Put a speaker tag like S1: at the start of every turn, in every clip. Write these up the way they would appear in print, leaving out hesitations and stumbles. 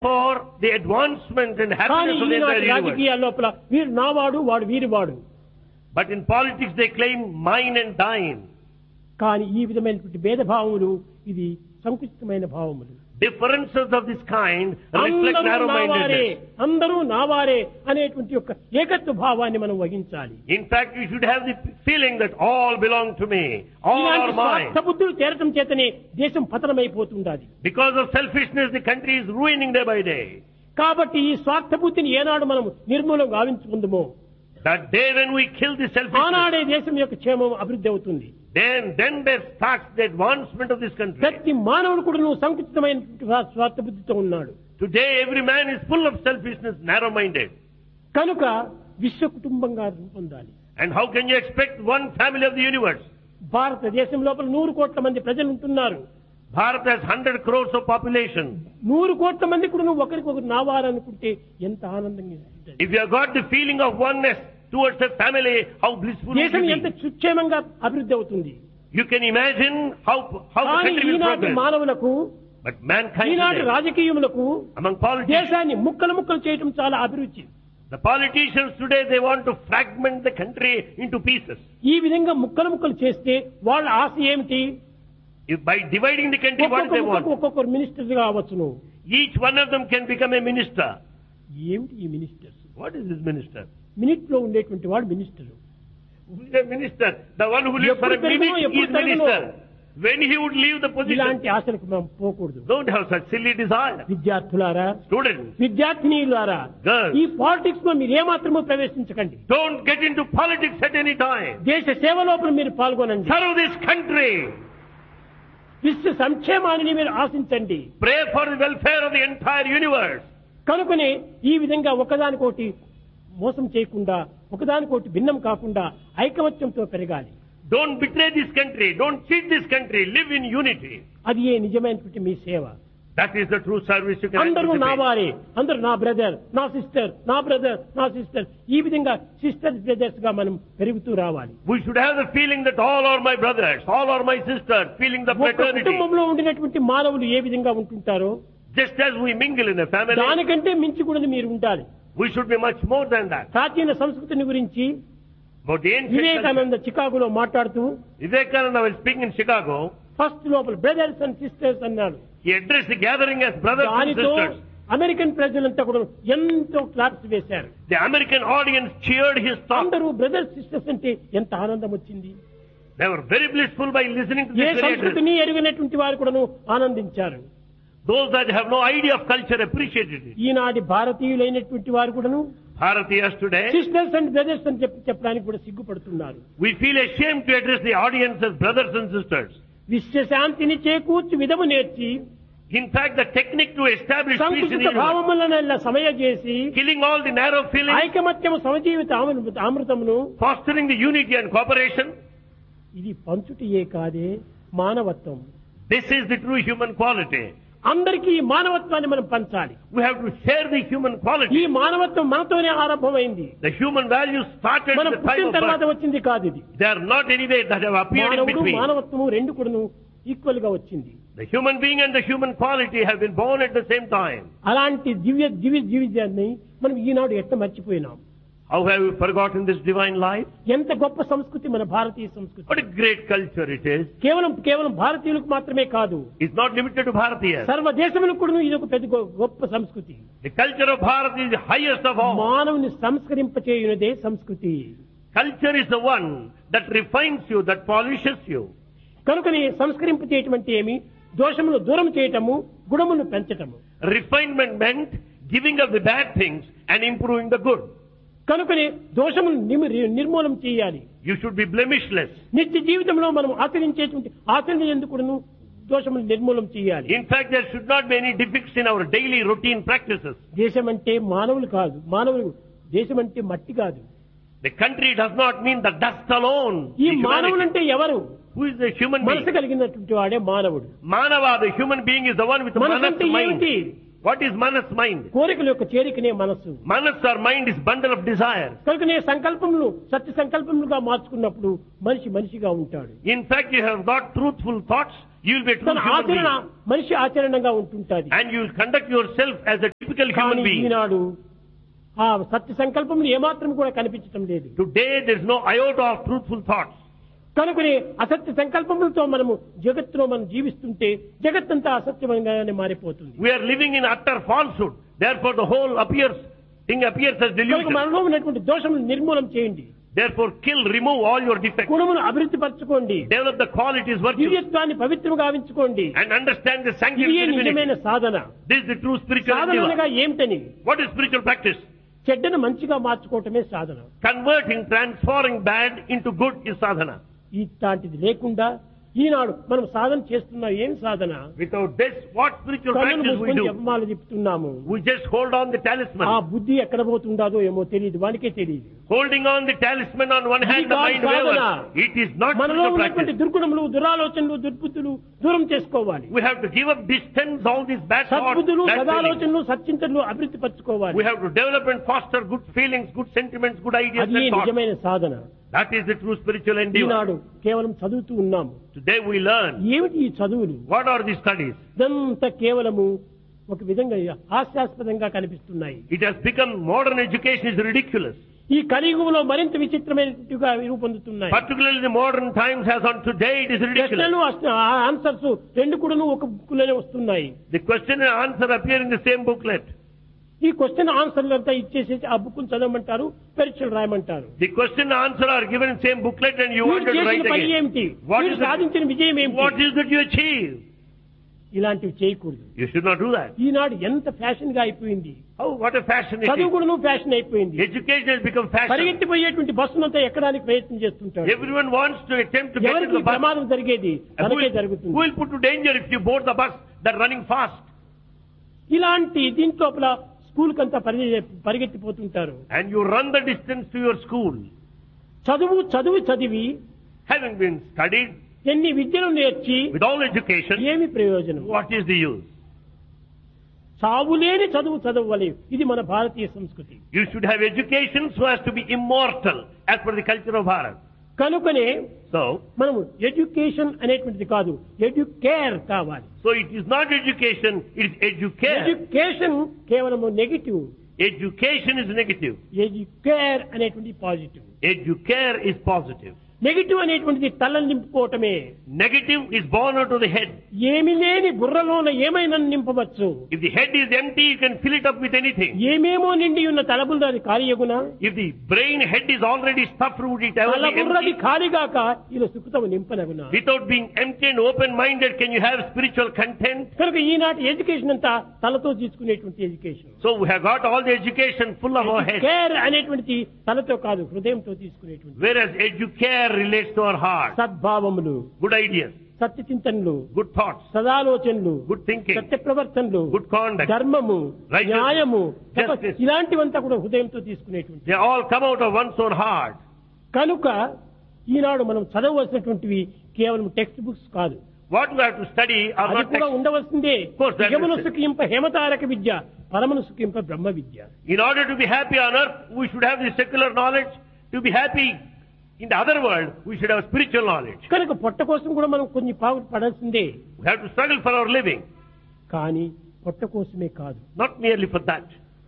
S1: for the advancement and
S2: కానీ
S1: happiness of the
S2: ఈనాటి
S1: entire universe.
S2: రాజకీయాల లోపల వీరు నావాడు వాడు వీరివాడు.
S1: But in politics they claim mine and thine.
S2: కానీ ఈ విధమైనటువంటి భేదభావములు ఇది సంకుచితమైన భావములు.
S1: Differences of this kind reflect
S2: అందరూ నావారే,
S1: narrow-mindedness.
S2: అందరూ నావారే అనేటువంటి యొక్క ఏకత్వ భావాన్ని మనం వహించాలి.
S1: In fact, you should have the feeling that all belong to me, all
S2: ఇలాంటి
S1: are mine.
S2: స్వార్థ బుద్ధులు చేరటం చేతనే దేశం పతనమైపోతుండాలి.
S1: Because of selfishness, the country is ruining day by day.
S2: కాబట్టి ఈ స్వార్థ బుద్ధిని ఏనాడు మనం నిర్మూలం గావించుకుందామో
S1: That day when we kill the selfishness,
S2: ఆనాడే దేశం యొక్క క్షేమం అభివృద్ధి అవుతుంది.
S1: then there starts the advancement of this country.
S2: ప్రతి మానవుడు కూడా నువ్వు సంకుచితమైన స్వార్థ బుద్ధితో ఉన్నాడు.
S1: Today every man is full of selfishness, narrow-minded.
S2: కనుక విశ్వ కుటుంబంగా రూపొందాలి.
S1: And how can you expect one family of the universe?
S2: భారతదేశం లోపల 100 కోట్ల మంది ప్రజలు ఉంటున్నారు.
S1: Bharat has 100 crores of population.
S2: 100 కోట్ల మంది కూడా నువ్వు ఒకరికొకరు నావాలనుకుంటే ఎంత ఆనందంగా ఉంటుంది.
S1: If you have got the feeling of oneness towards a family, how blissful it
S2: దేశం
S1: will
S2: ఎంత
S1: be.
S2: సుక్షేమంగా అభివృద్ధి అవుతుంది.
S1: You can imagine how the
S2: కానీ
S1: country will
S2: ఈనాటి
S1: progress.
S2: మానవులకు,
S1: But mankind
S2: ఈనాటి
S1: today,
S2: రాజకీయములకు
S1: among politicians,
S2: దేశాన్ని ముక్కలు ముక్కలు చేయటం చాలా అభిరుచి.
S1: the politicians today, they want to fragment the country into pieces.
S2: ఈ విధంగా ముక్కలు ముక్కలు చేస్తే వాళ్ళ ఆశ ఏమిటి?
S1: If by dividing the country, what do they want?
S2: ఒక్కొక్కరు మినిస్టర్ కావచ్చును.
S1: Each one of them can become a minister.
S2: ఏమిటి ఈ ministers?
S1: What is this minister?
S2: Minute లో ఉండేటువంటి వాడు minister.
S1: Who is a minister? The one who lives for a
S2: ఎప్పుడు
S1: minute
S2: పెరుగునో,
S1: is
S2: ఎప్పుడు పెరుగునో.
S1: minister. When he would leave the position,
S2: ఇలాంటి ఆశలకు మనం పోకూడదు.
S1: don't have such silly desire.
S2: విద్యార్థులారా,
S1: Students,
S2: విద్యార్థినీలారా,
S1: girls,
S2: ఈ పాలిటిక్స్ లో మీరు ఏమాత్రమూ ప్రవేశించకండి.
S1: don't get into politics at any time.
S2: దేశ సేవ లోపల మీరు పాల్గొనండి.
S1: Serve this country.
S2: విశ్వ సంక్షేమాన్ని మీరు ఆశించండి.
S1: Pray for the welfare of the entire universe.
S2: కనుకనే ఈ విధంగా ఒకదానికోటి మోసం చేయకుండా, ఒకదానికోటి భిన్నం కాకుండా ఐకమత్యంతో పెరగాలి.
S1: Don't betray this country. Don't cheat this country. Live in unity.
S2: అది ఏ నిజమైనటువంటి మీ సేవ.
S1: That is the true service you can
S2: అందరూ నా
S1: anticipate.
S2: వారే, అందరూ నా బ్రదర్, నా సిస్టర్, నా బ్రదర్, నా సిస్టర్, ఈ విధంగా సిస్టర్స్ బ్రదర్స్ గా మనం పెరుగుతూ రావాలి.
S1: We should have the feeling that all are my brothers, all are my sisters, feeling the
S2: ఒక
S1: fraternity.
S2: కుటుంబంలో ఉండినటువంటి మానవులు ఏ విధంగా ఉంటుంటారో
S1: Just as we mingle in a family,
S2: దానికంటే మించి కూడా మీరు ఉండాలి.
S1: we should be much more than that.
S2: ప్రాచీన సంస్కృతిని గురించి
S1: But the ancient culture,
S2: Vivekananda చికాగోలో మాట్లాడుతూ
S1: Vivekananda was speaking in Chicago.
S2: First లోపల బ్రదర్స్ అండ్ సిస్టర్స్ అన్నాడు.
S1: He addressed the gathering as brothers and
S2: దానితో
S1: sisters.
S2: అమెరికన్ ప్రజలంతా కూడా ఎంతో క్లాప్స్ వేశారు.
S1: The American audience cheered his talk.
S2: అందరూ బ్రదర్స్ సిస్టర్స్ అంటే ఎంత ఆనందం వచ్చింది.
S1: They were very blissful by listening to
S2: A
S1: this very address.
S2: సంస్కృతిని ఎరుగనటువంటి వారు కూడాను ఆనందించారు.
S1: Those that have no idea of culture appreciated it.
S2: ఈనాటి భారతీయులైనటువంటి వారు కూడాను
S1: Bharatiyas today,
S2: sisters and brothers అని చెప్పడానికి కూడా సిగ్గుపడుతున్నారు.
S1: we feel ashamed to address the audience as brothers and sisters.
S2: విశ్వశాంతిని చేకూర్చి విధము నేర్చి
S1: In fact, the technique to establish peace in the
S2: సంకుచిత
S1: universe,
S2: భావములనల్లా సమయ చేసి
S1: killing all the narrow feelings,
S2: ఐకమత్యము సమజీవిత అమృతమును
S1: fostering the unity and cooperation,
S2: ఇది పంచుటియే కాదే మానవత్వం.
S1: this is the true human quality.
S2: అందరికీ ఈ మానవత్వాన్ని మనం పంచాలి.
S1: We have to share the human
S2: ఈ
S1: quality.
S2: మానవత్వం మనతోనే ఆరంభమైంది.
S1: The human values started
S2: మనం
S1: at the time
S2: పుట్టిన
S1: of
S2: తర్వాత
S1: birth.
S2: వచ్చింది కాదు ఇది.
S1: They are not anyway that have appeared in
S2: మానవుడు
S1: between.
S2: మానవత్వము రెండు కూడాను ఈక్వల్ గా వచ్చింది.
S1: The human being and the human quality have been born at the same time.
S2: అలాంటి దివ్య దివ్య జీవితాన్ని మనం ఈనాడు ఎట్లా మర్చిపోయినాం.
S1: How have we forgotten this divine life?
S2: ఎంత గొప్ప సంస్కృతి మన భారతీయ సంస్కృతి.
S1: What a great culture it is.
S2: కేవలం భారతీయులకు మాత్రమే కాదు,
S1: It's not limited to Bharatiyas.
S2: సర్వ దేశములకు కూడా ఇది ఒక పెద్ద గొప్ప సంస్కృతి.
S1: The culture of Bharat is the highest of all.
S2: మానవుని సంస్కరింపచేయునదే సంస్కృతి.
S1: Culture is the one that refines you, that polishes you.
S2: కనుకని సంస్కరింపచేయటం ఏమి? దోషములు దూరం చేయటము, గుణమును పెంచటము.
S1: Refinement meant giving up the bad things and improving the good.
S2: కనుకని దోషములు నిర్మూలన చేయాలి.
S1: You should be blemishless.
S2: నిత్య జీవితంలో మనం ఆచరించేటువంటి ఆచరణ ఎందుకును దోషములు నిర్మూలన చేయాలి.
S1: In fact, there should not be any defects in our daily routine practices.
S2: దేశం అంటే మానవులు కాదు, దేశం అంటే మట్టి కాదు.
S1: The country does not mean the dust alone.
S2: ఈ
S1: The
S2: మానవులు
S1: humanity.
S2: అంటే ఎవరు?
S1: Who is the human
S2: మనసు
S1: being?
S2: కలిగినటువంటి వాడే మానవుడు.
S1: Manava, the human being, is the one with
S2: మనసు
S1: manas
S2: అంటే
S1: mind.
S2: ఏమిటి?
S1: What is manas mind?
S2: కోరికల యొక్క చేరికనే మనస్సు.
S1: Manas or mind is bundle of desire.
S2: కనుకనే సంకల్పములు సత్య సంకల్పములుగా మార్చుకున్నప్పుడు మనిషిగా ఉంటాడు.
S1: In fact, you have got truthful thoughts, You will be a true
S2: తన
S1: human
S2: ఆచరణ
S1: being.
S2: మనిషి ఆచరణంగా ఉంటుంటది.
S1: And you will conduct yourself as a typical
S2: కానీ
S1: human being.
S2: ఈనాడు ఆ సత్య సంకల్పం ఏమాత్రం కూడా కనిపించడం లేదు.
S1: Today there is no iota of truthful thoughts.
S2: కనుకనే అసత్య సంకల్పములతో మనము జగత్తులో మనం జీవిస్తుంటే జగత్తంతా అసత్యమంగానే మారిపోతుంది.
S1: We are living in utter falsehood. Therefore the whole thing appears as
S2: కనుక
S1: delusion.
S2: మనలో ఉన్నటువంటి దోషములను నిర్మూలన చేయండి.
S1: Therefore remove all your defects.
S2: గుణమును అభివృద్ధి పరచుకోండి.
S1: Develop the qualities, virtues.
S2: దివ్యత్వాన్ని పవిత్రంగా గావించుకోండి.
S1: And understand the
S2: ఇదే
S1: sanctity.
S2: నిజమైన సాధన.
S1: This is the true spiritual
S2: Sadhana
S1: endeavor.
S2: అనగా ఏమిటని?
S1: What is spiritual practice?
S2: చెడ్డను మంచిగా మార్చుకోవటమే సాధన.
S1: Converting, transforming bad into good is sadhana.
S2: ఇట్లాంటిది లేకుండా ఈనాడు మనం సాధన చేస్తున్నాం. ఏం సాధన?
S1: Without this, what spiritual
S2: కన్నులు
S1: practice we
S2: మూసుకొని
S1: do?
S2: జపమాల తిప్పుతున్నాము.
S1: We just hold on the
S2: ఆ
S1: talisman.
S2: బుద్ధి ఎక్కడ పోతుండాదో ఏమో తెలియదు, వానికే తెలియదు.
S1: Holding on the talisman on one hand, the
S2: ఇది
S1: mind
S2: కాదు
S1: wavers.
S2: Sadhana.
S1: It is not
S2: మనలో
S1: spiritual
S2: ఉన్నటువంటి
S1: practice.
S2: దుర్గుణములు, దురాలోచనలు, దుర్బుద్ధులు దూరం చేసుకోవాలి.
S1: We have to give up, distance all these bad thoughts,
S2: సద్బుద్ధులు,
S1: bad feelings.
S2: సదాలోచనలు, సచ్చింతనలు అభివృద్ధి పరచుకోవాలి.
S1: We have to develop and foster good feelings, good sentiments, good ideas
S2: అది
S1: and thoughts.
S2: నిజమైన సాధన.
S1: That is the true spiritual endeavor.
S2: ఈనాడు కేవలం చదువుతూ ఉన్నాము.
S1: Today we learn.
S2: ఏమిటి ఈ చదువులు?
S1: What are these studies?
S2: ఇదంతా కేవలము ఒక విధంగా హాస్యాస్పదంగా కనిపిస్తున్నాయి.
S1: It has become, modern education is ridiculous.
S2: ఈ కలియుగంలో మరింత విచిత్రమైనట్టుగా రూపొందుతున్నాయి.
S1: Particularly the modern times as on today, it is ridiculous.
S2: ప్రశ్నలు ఆన్సర్స్ రెండు కూడాను ఒక బుక్ లోనే వస్తున్నాయి.
S1: The question and answer appear in the same booklet.
S2: ఈ క్వశ్చన్ ఆన్సర్లు అంతా ఇచ్చేసి ఆ బుక్ చదవమంటారు, పరీక్షలు రాయమంటారు.
S1: The question and answer are given in same booklet and you want
S2: వీడు
S1: to
S2: చేసిన
S1: write
S2: పని
S1: again.
S2: ఏమిటి?
S1: What
S2: వీడు
S1: is it?
S2: సాధించిన విజయం ఏమిటి?
S1: What is that you achieve?
S2: ఇలాంటివి చేయకూడదు.
S1: You should not do that.
S2: ఈనాడు ఎంత ఫ్యాషన్ గా అయిపోయింది.
S1: Oh, what a fashion it
S2: చదువు
S1: is.
S2: కూడా ఫ్యాషన్ అయిపోయింది.
S1: Education has become fashion.
S2: పరిగెత్తిపోయేటువంటి బస్సునంతా ఎక్కడానికి ప్రయత్నం చేస్తుంటారు.
S1: Everyone wants to attempt to get into
S2: ఎవరికి
S1: the bus.
S2: ప్రమాదం జరిగేది
S1: Who
S2: తనకే
S1: will, who
S2: జరుగుతుంది.
S1: will put to danger if you board the bus that running fast?
S2: ఇలాంటి దీంట్లోపల స్కూల్ కంతా పరిగెత్తిపోతుంటారు.
S1: And you run the distance to your school.
S2: చదివి
S1: Having been studied
S2: ఎన్ని విద్యలు నేర్చి
S1: with all education,
S2: ఏమి ప్రయోజనం?
S1: what is the use?
S2: సావులేని చదవవాలి. ఇది మన భారతీయ సంస్కృతి.
S1: You should have education so as to be immortal as per the culture of Bharat.
S2: కనుకనే
S1: So
S2: మనము ఎడ్యుకేషన్ అనేటువంటిది కాదు, ఎడ్యుకేర్ కావాలి.
S1: it is not education, it is educare.
S2: Education కేవలము negative,
S1: Education is negative.
S2: Educare అనేటువంటి positive.
S1: Educare is positive.
S2: Negative అనేటువంటిది తలని నింపుకోవటమే.
S1: Negative is born out of the head.
S2: ఏమి లేని బుర్రలోన ఏమైనా నింపవచ్చు.
S1: If the head is empty, you can fill it up with anything.
S2: ఏమేమో నిండి ఉన్న తలబుర్ర అది ఖాళీయగునా?
S1: If the brain head is already stuffed, would it ever be
S2: తలబుర్రది
S1: empty?
S2: ఖాళీగాక ఇలా సుఖతము నింపనగునా?
S1: Without being empty and open-minded, can you have spiritual content?
S2: కనుక ఈనాటి education అంతా తలతో తీసుకునేటువంటి education.
S1: So we have got all the education full of our head.
S2: Care అనేటువంటిది తలతో కాదు, హృదయంతో తీసుకునేటువంటి.
S1: Whereas educare relates to our heart.
S2: సద్భావములు,
S1: Good ideas,
S2: Satya చింతనలు,
S1: good thoughts,
S2: సదాలోచనలు,
S1: good thinking,
S2: సత్య ప్రవర్తనలు,
S1: good conduct.
S2: ధర్మము,
S1: Righteousness,
S2: న్యాయము,
S1: justice.
S2: ఇలాంటివంతా కూడా హృదయంతో తీసుకునేటువంటి.
S1: They all come out of one's own heart.
S2: కనుక ఈనాడు మనం చదవవలసినటువంటివి కేవలం టెక్స్ట్ బుక్స్ కాదు,
S1: What we have to study are
S2: అది
S1: not
S2: కూడా
S1: texts.
S2: ఉండవలసిందే.
S1: course, that is
S2: జగమును
S1: it.
S2: సుఖింప హేమతారక Vidya, పరమను సుఖింప Brahma Vidya.
S1: In order to be happy on earth, we should have the secular knowledge. To be happy in the other world, we should have spiritual knowledge.
S2: కనుక పొట్ట కోసం కూడా మనం కొన్ని పావులు పడాల్సిందే.
S1: We have to struggle for our living.
S2: కానీ పొట్ట కోసమే కాదు,
S1: Not merely for that.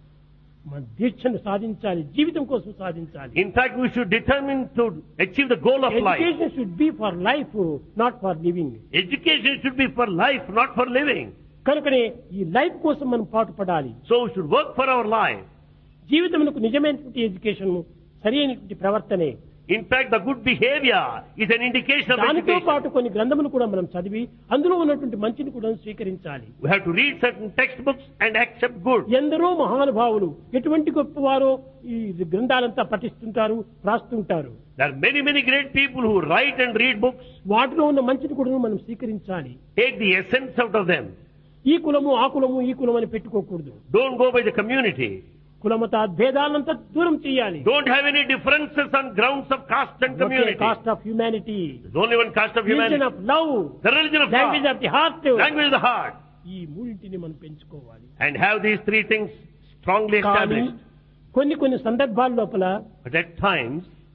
S2: మన దీక్షను సాధించాలి, జీవితం కోసం సాధించాలి.
S1: In fact, we should determine to achieve the goal of life.
S2: Education should be for life, not for living.
S1: Education should be for life, not for living.
S2: కనుకనే ఈ life కోసం మనం పాటుపడాలి.
S1: So we should work for our life.
S2: జీవితమునకు నిజమైనటువంటి education సరి అయినటువంటి ప్రవర్తనే.
S1: In fact, the good behavior is an indication of
S2: దానితో
S1: education.
S2: పాటు కొన్ని గ్రంథములు కూడా మనం చదివి అందులో ఉన్నటువంటి మంచిని కూడా స్వీకరించాలి.
S1: We have to read certain textbooks and accept good.
S2: ఎందరో మహానుభావులు ఎటువంటి గొప్పవారో ఈ గ్రంథాలంతా పఠిస్తుంటారు, రాస్తుంటారు.
S1: There are many, many great people who write and read books.
S2: వాటిలో ఉన్న మంచిని కూడా మనం స్వీకరించాలి.
S1: Take the essence out of them.
S2: ఈ కులము ఆ కులము ఈ కులం అని పెట్టుకోకూడదు.
S1: Don't go by the community.
S2: కులమత భేదాలంతా దూరం చేయాలి.
S1: Don't have any differences on grounds of caste and community.
S2: Cost of humanity,
S1: There's only one caste of humanity.
S2: Religion of love,
S1: The religion of
S2: language
S1: love,
S2: of the heart.
S1: language of the heart.
S2: ఈ మూడింటిని మనం పెంచుకోవాలి.
S1: And have these three things strongly
S2: కానీ
S1: established.
S2: కొన్ని సందర్భాల లోపల
S1: But at times,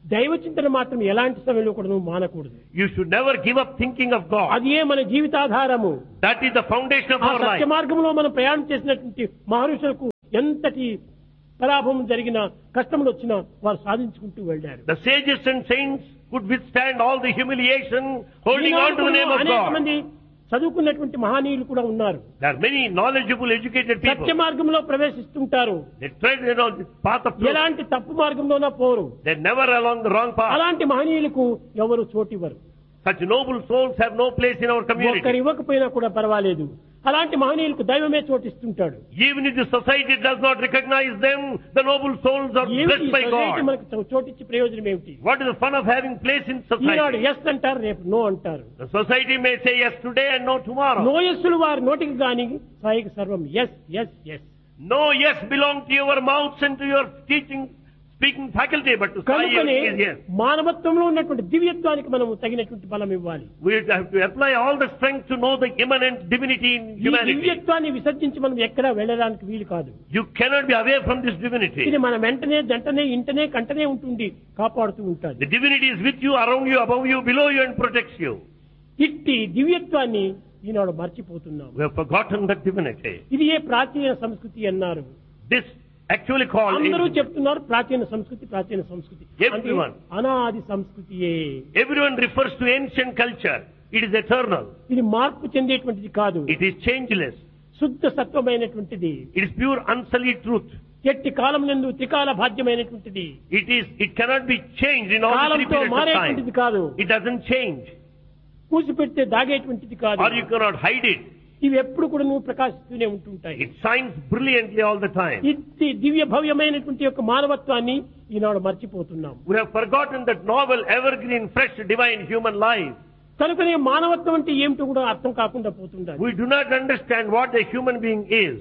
S2: దైవ చింతన మాత్రం ఎలాంటి సమయంలో కూడా నువ్వు మానకూడదు.
S1: You should never give up thinking of God.
S2: అది మన జీవితాధారము.
S1: That is the foundation of
S2: ఆ
S1: our life.
S2: సత్య మార్గంలో మనం ప్రయాణం చేసినటువంటి మహర్షులకు ఎంతటి పరాభవం జరిగినా, కష్టములు వచ్చినా వారు సాధించుకుంటూ వెళ్ళారు.
S1: The sages and saints could withstand all the humiliation holding on to the name of
S2: అనేక
S1: God.
S2: మంది చదువుకున్నటువంటి మహనీయులు కూడా ఉన్నారు.
S1: There are many knowledgeable, educated people.
S2: సత్య మార్గంలో ప్రవేశిస్తుంటారు.
S1: They tread the path of truth.
S2: ఎలాంటి తప్పు మార్గంలోనా పోరు.
S1: They're never along the wrong path.
S2: అలాంటి మహనీయులకు ఎవరు చోటివ్వరు.
S1: Such noble souls have no place in our community.
S2: ఒక్కరు ఇవ్వకపోయినా కూడా పర్వాలేదు. అలాంటి మహనీయులకు దైవమే చోటిస్తుంటాడు.
S1: Even if the society does not recognize them, the noble souls are blessed by God.
S2: మనకు చోటిచ్చి ప్రయోజనం ఏమిటి?
S1: What is the fun of having place in
S2: Eenadu
S1: society?
S2: Yes అంటారు, రేపు నో అంటారు.
S1: The society may say yes today and no tomorrow.
S2: No ఎస్సులు వారి నోటికి గాని సాయికి సర్వం yes yes yes.
S1: No yes belong to your mouths and to your teaching, speaking faculty, but to Sai
S2: కనుకనే
S1: is yes.
S2: మానవత్వంలో ఉన్నటువంటి దివ్యత్వానికి మనం తగినటువంటి బలం ఇవ్వాలి.
S1: We have to apply all the strength to know the immanent divinity in
S2: ఈ
S1: humanity.
S2: దివ్యత్వాన్ని విసర్జించి మనం ఎక్కడా వెళ్ళడానికి వీలు కాదు.
S1: You cannot be away from this divinity.
S2: ఇది మన వెంటనే జంటనే ఇంటనే కంటనే ఉంటుంది, కాపాడుతూ ఉంటుంది.
S1: The divinity is with you, around you, above you, below you, and protects you.
S2: ఇట్టి దివ్యత్వాన్ని ఈనాడు మర్చిపోతున్నాం.
S1: We have forgotten that divinity.
S2: ఇది ఏ ప్రాచీన సంస్కృతి అన్నారు.
S1: This actually called
S2: అందరూ చెప్తున్నారు ప్రాచీన సంస్కృతి, ప్రాచీన సంస్కృతి.
S1: Everyone.
S2: అంటే అనాది సంస్కృతియే.
S1: Everyone refers to ancient culture. It is eternal.
S2: ఇది మార్పు చెందేటువంటిది కాదు.
S1: It is changeless.
S2: శుద్ధ సత్వమైనటువంటిది.
S1: It is pure unsullied truth.
S2: ఎట్టి కాలం నందు త్రికాల భాగ్యమైనటువంటిది.
S1: It cannot be changed in all the three
S2: కాలంతో
S1: periods of
S2: మారేటువంటిది
S1: time.
S2: కాదు.
S1: It doesn't change.
S2: పూసి పెడితే దాగేటువంటిది కాదు.
S1: Or you cannot hide it.
S2: ఇవి ఎప్పుడు కూడా నువ్వు ప్రకాశిస్తూనే ఉంటుంటాయి.
S1: It shines brilliantly all the time.
S2: ఇట్టి దివ్య భవ్యమైనటువంటి యొక్క మానవత్వాన్ని ఈనాడు మర్చిపోతున్నాం.
S1: We have forgotten that novel, evergreen, fresh, divine human life.
S2: కనుకనే మానవత్వం అంటే ఏమిటో కూడా అర్థం కాకుండా పోతుండాలి.
S1: We do not understand what a human being is.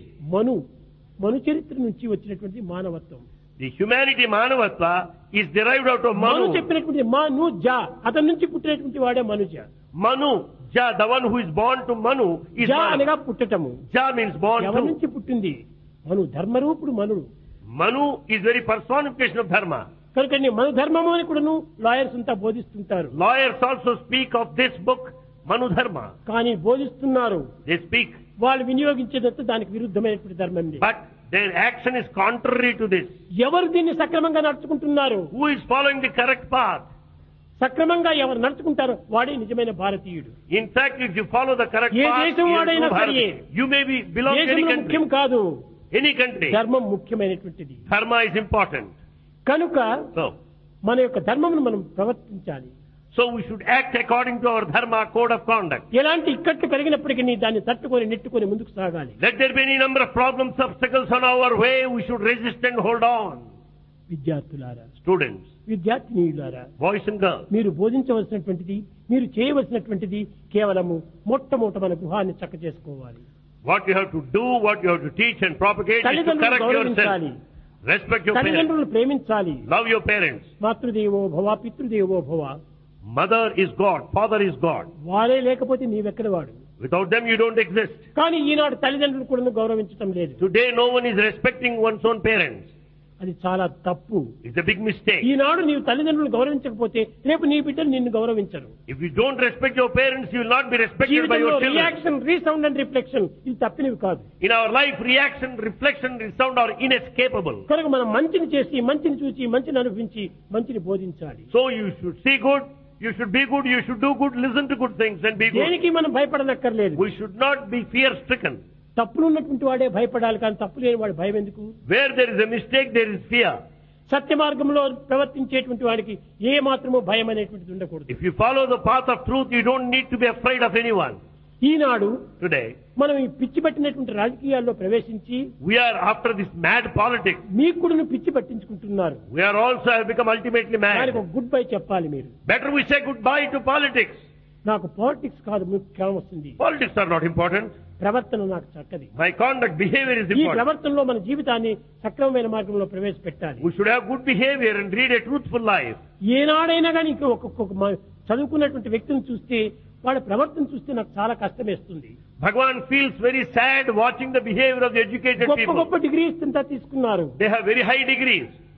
S2: మను చరిత్ర నుంచి వచ్చినటువంటి మానవత్వం.
S1: The humanity Manavatva is derived out of
S2: Manu
S1: Manu.
S2: చెప్పినటువంటి మనుజ, అతని నుంచి పుట్టినటువంటి వాడే మనుజ.
S1: Manu, Ja, the one who is born to Manu is
S2: జ
S1: Manu.
S2: అనగా పుట్టటము.
S1: Ja means born
S2: ఎవరి
S1: to.
S2: నుంచి పుట్టింది? మను ధర్మరూపుడు మనుడు.
S1: Manu is very personification of Dharma.
S2: కనుక మను ధర్మము అని కూడాను లాయర్స్ అంతా బోధిస్తుంటారు.
S1: Lawyers also speak of this book, Manu Dharma.
S2: కానీ బోధిస్తున్నారు,
S1: They speak,
S2: వాళ్ళు వినియోగించేదంతా దానికి విరుద్ధమైనటువంటి ధర్మం.
S1: but their action is contrary to this.
S2: ఎవరు దీన్ని సక్రమంగా నడుచుకుంటున్నారు?
S1: Who is following the correct path?
S2: సక్రమంగా ఎవరు నడుచుకుంటారో వాడే నిజమైన భారతీయుడు.
S1: In fact, if you follow the correct
S2: A
S1: path,
S2: దేశం
S1: you are
S2: వాడైనా
S1: true
S2: సరే,
S1: Bharati. You may be belong to any
S2: దేశంలో ముఖ్యం
S1: country.
S2: కాదు,
S1: Any country.
S2: ధర్మం ముఖ్యమైనటువంటిది.
S1: Dharma is important.
S2: కనుక
S1: So
S2: మన యొక్క ధర్మమును మనం ప్రవర్తించాలి.
S1: we should act according to our Dharma code of conduct.
S2: ఎలాంటి ఇక్కట్లు కలిగినప్పటికీ దాన్ని తట్టుకొని నెట్టుకొని ముందుకు సాగాలి.
S1: Let there be any number of problems, obstacles on our way, we should resist and hold on.
S2: విద్యార్థులారా,
S1: Students,
S2: విద్యార్థినీయులారా,
S1: boys and girls,
S2: మీరు బోధించవలసినటువంటిది, మీరు చేయవలసినటువంటిది కేవలము మొట్టమొదట మన గృహాన్ని చక్క చేసుకోవాలి.
S1: what you have to do, what you have to teach and propagate is to
S2: తల్లిదండ్రులను
S1: correct
S2: గౌరవించాలి.
S1: yourself. Respect your parents.
S2: తల్లిదండ్రులను ప్రేమించాలి.
S1: Love your parents.
S2: మాతృదేవో భవ, పితృదేవో భవ.
S1: Mother is God. Father is God.
S2: వారే లేకపోతే నీవెక్కడ వాడు?
S1: Without them you don't exist.
S2: కానీ ఈనాడు తల్లిదండ్రులు కూడా గౌరవించడం లేదు.
S1: Today no one is respecting one's own parents.
S2: అది చాలా తప్పు.
S1: It's a big mistake.
S2: ఈనాడు నీవు తల్లిదండ్రులు గౌరవించకపోతే రేపు నీ బిడ్డలు నిన్ను గౌరవించరు.
S1: If you don't respect your parents, you will not be respected by
S2: జీవితంలో
S1: your children.
S2: Reaction, resound and reflection ఇది తప్పినవి కాదు.
S1: In our life, reaction, reflection, resound are inescapable.
S2: కనుక మనం మంచిని చేసి, మంచిని చూసి, మంచిని అనుభవించి, మంచిని బోధించాలి.
S1: So you should see good, you should be good, you should do good, listen to good things and be good.
S2: దేనికి మనం భయపడనక్కర్లేదు.
S1: We should not be fear stricken.
S2: తప్పులు ఉన్నటువంటి వాడే భయపడాలి, కానీ తప్పు లేని వాడు భయం ఎందుకు?
S1: Where there is a mistake, there is fear.
S2: సత్య మార్గంలో ప్రవర్తించేటువంటి వాడికి ఏ మాత్రమూ భయం అనేటువంటిది ఉండకూడదు.
S1: If you follow the path of truth, you don't need to be afraid of anyone.
S2: Eenadu
S1: Today,
S2: మనం ఈ పిచ్చి పట్టినటువంటి రాజకీయాల్లో ప్రవేశించి
S1: we are after this mad politics.
S2: మీకు కూడా పిచ్చి పట్టించుకుంటున్నారు.
S1: We are also have become ultimately
S2: దానికి
S1: mad.
S2: ఒక గుడ్ బై చెప్పాలి మీరు.
S1: Better we say goodbye to politics.
S2: నాకు పాలిటిక్స్ కాదు ముఖ్యం వస్తుంది,
S1: Politics are not important.
S2: ప్రవర్తన నాకు చక్కది.
S1: My conduct, behavior is
S2: ఈ
S1: important.
S2: ప్రవర్తనలో మన జీవితాన్ని సక్రమమైన మార్గంలో ప్రవేశపెట్టాలి.
S1: We should have good behavior and lead a truthful life.
S2: ఏనాడైనా కానీ ఇంకా ఒక్కొక్క చదువుకున్నటువంటి వ్యక్తిని చూస్తే వాడి ప్రవర్తన చూస్తే నాకు చాలా కష్టం వేస్తుంది.
S1: Bhagavan feels very sad watching the behavior of the educated
S2: గొప్ప
S1: people.
S2: గొప్ప డిగ్రీస్ ఇంత తీసుకున్నారు,
S1: They have very high degrees.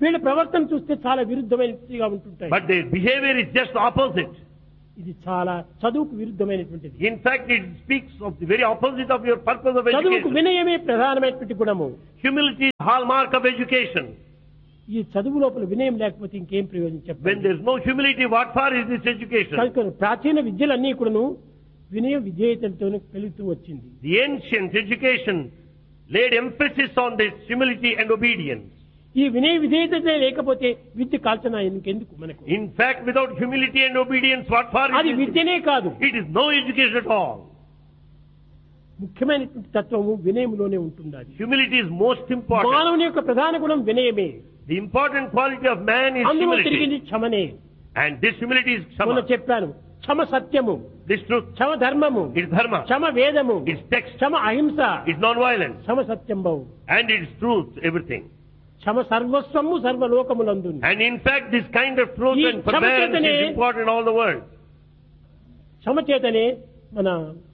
S2: వీళ్ళ ప్రవర్తన చూస్తే చాలా విరుద్ధమైనదిగా ఉంటుంటాయి.
S1: But their behavior is just opposite.
S2: ఇది చాలా చదువుకు విరుద్ధమైనటువంటిది.
S1: In fact, it speaks of the very opposite of your purpose of
S2: చదువుకు
S1: education.
S2: వినయమే ప్రధానమైనటువంటి గుణము.
S1: Humility is the hallmark of education.
S2: ఈ చదువు లోపల వినయం లేకపోతే ఇంకేం ప్రయోజనం
S1: When
S2: చెప్పండి.
S1: there is no humility, what for is this education?
S2: కనుక ప్రాచీన విద్యలన్నీ కూడాను వినయ విధేయతలతో కలుగుతూ వచ్చింది.
S1: The ancient education laid emphasis on this humility and obedience.
S2: ఈ వినయ విధేయత లేకపోతే విద్య కాల్చన ఇంకెందుకు మనకు?
S1: In fact, without humility and obedience, what for
S2: అది
S1: is this?
S2: విద్యనే కాదు.
S1: It is no education at all.
S2: ముఖ్యమైనటువంటి తత్వము వినయములోనే ఉంటుంది. అది
S1: Humility is most important.
S2: మానవుని యొక్క ప్రధాన గుణం వినయమే.
S1: The important quality of man is
S2: అందులో తిరిగింది
S1: humility.
S2: క్షమనే.
S1: And this humility is
S2: మొన్న
S1: Kshama.
S2: చెప్పాను, క్షమ సత్యము,
S1: This truth
S2: క్షమ ధర్మము,
S1: is Dharma.
S2: క్షమ వేదము,
S1: It's text.
S2: క్షమ అహింస,
S1: It's non-violence.
S2: క్షమ సత్యం బహు,
S1: And it's truth, everything.
S2: Kshama Sarvasvamu సర్వలోకములందు.
S1: And in fact, this kind of truth
S2: ఈ
S1: and forbearance
S2: Kshama
S1: is important in all the world.
S2: క్షమ చేతనే మన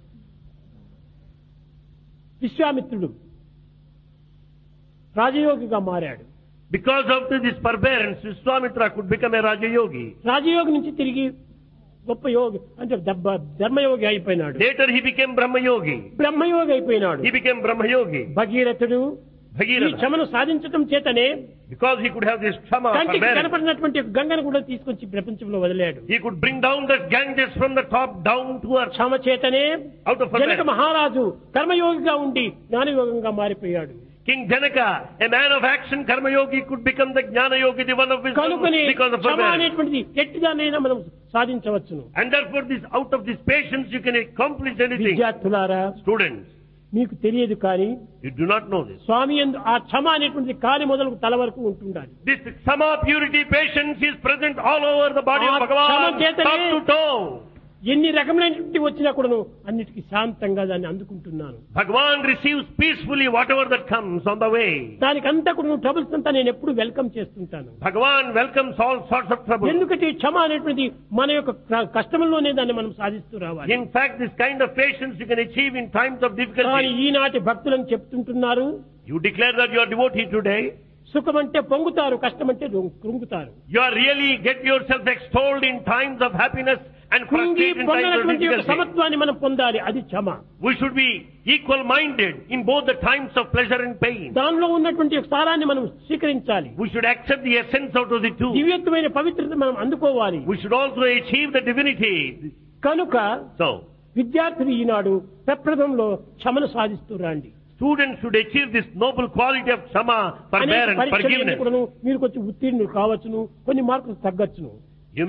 S2: విశ్వామిత్రుడు రాజయోగిగా మారాడు.
S1: Because of this forbearance, Vishwamitra could become a Raja Yogi.
S2: రాజయోగి నుంచి తిరిగి గొప్ప యోగి అంటే ధర్మయోగి అయిపోయినాడు.
S1: Later he became Brahma Yogi.
S2: బ్రహ్మయోగి అయిపోయినాడు.
S1: He became Brahma Yogi.
S2: భగీరథుడు ఈ
S1: Bhagirath.
S2: క్షమను సాధించటం చేతనే
S1: Because he could have this Kshama,
S2: కంటికి
S1: forbearance.
S2: కనపడినటువంటి గంగను కూడా తీసుకొచ్చి ప్రపంచంలో వదిలాడు.
S1: He could bring down that Ganges from the top down to earth.
S2: క్షమ చేతనే
S1: Out of
S2: జనక
S1: forbearance.
S2: మహారాజు కర్మయోగిగా ఉండి జ్ఞానయోగంగా మారిపోయాడు.
S1: King Janaka, a man of action, Karma Yogi, could become the Jnana Yogi, the one of wisdom,
S2: కనుకని
S1: because of
S2: Kshama
S1: forbearance.
S2: అనేటువంటిది ఎట్టిదానైనా మనం సాధించవచ్చును.
S1: And therefore, out of this patience, you can accomplish anything.
S2: విద్యార్థులారా,
S1: Students,
S2: మీకు తెలియదు కానీ
S1: you do not know this.
S2: స్వామి యందు ఆ క్షమ అనేటువంటిది కాలి మొదలు తల వరకు ఉంటుండాలి.
S1: This Sama, purity, patience is present all over the body of
S2: Kshama
S1: Bhagavan,
S2: చేతనే
S1: top to toe.
S2: ఎన్ని రకమైనటువంటి వచ్చినా కూడాను అన్నిటికీ శాంతంగా దాన్ని అందుకుంటున్నాను.
S1: Bhagavan receives peacefully whatever that comes on the way.
S2: దానికంతా కూడా ట్రబుల్స్ అంతా నేను ఎప్పుడు వెల్కమ్ చేస్తుంటాను.
S1: Bhagavan welcomes all sorts of trouble.
S2: ఎందుకంటే ఈ క్షమ అనేటువంటిది మన యొక్క కష్టంలోనే దాన్ని మనం సాధిస్తూ రావాలి.
S1: In fact, this kind of patience you can achieve in times of
S2: కానీ
S1: difficulty.
S2: ఈనాటి భక్తులను చెప్తుంటున్నారు,
S1: You declare that you are devotee today.
S2: సుఖం అంటే పొంగుతారు, కష్టం అంటే కృంగుతారు.
S1: You are really get yourself extolled in times of happiness and
S2: కృంగి
S1: frustrated in times of
S2: పొందినటువంటి యొక్క
S1: difficulty.
S2: సమత్వాన్ని మనం పొందాలి, అది క్షమ.
S1: We should be equal-minded in both the times of pleasure and pain.
S2: దానిలో ఉన్నటువంటి యొక్క సారాన్ని మనం స్వీకరించాలి.
S1: We should accept the essence out of the two.
S2: దివ్యత్వమైన పవిత్రత మనం అందుకోవాలి.
S1: We should also achieve the divinity.
S2: కనుక
S1: So,
S2: విద్యార్థులు ఈనాడు ప్రప్రథంలో క్షమను సాధిస్తూ రండి.
S1: students should achieve this noble quality of Kshama,
S2: అనేక
S1: forbearance,
S2: పరీక్షలు
S1: forgiveness.
S2: కూడాను మీరు కొంచెం ఉత్తీర్ణులు కావచ్చును, కొన్ని మార్కులు తగ్గచ్చును.
S1: You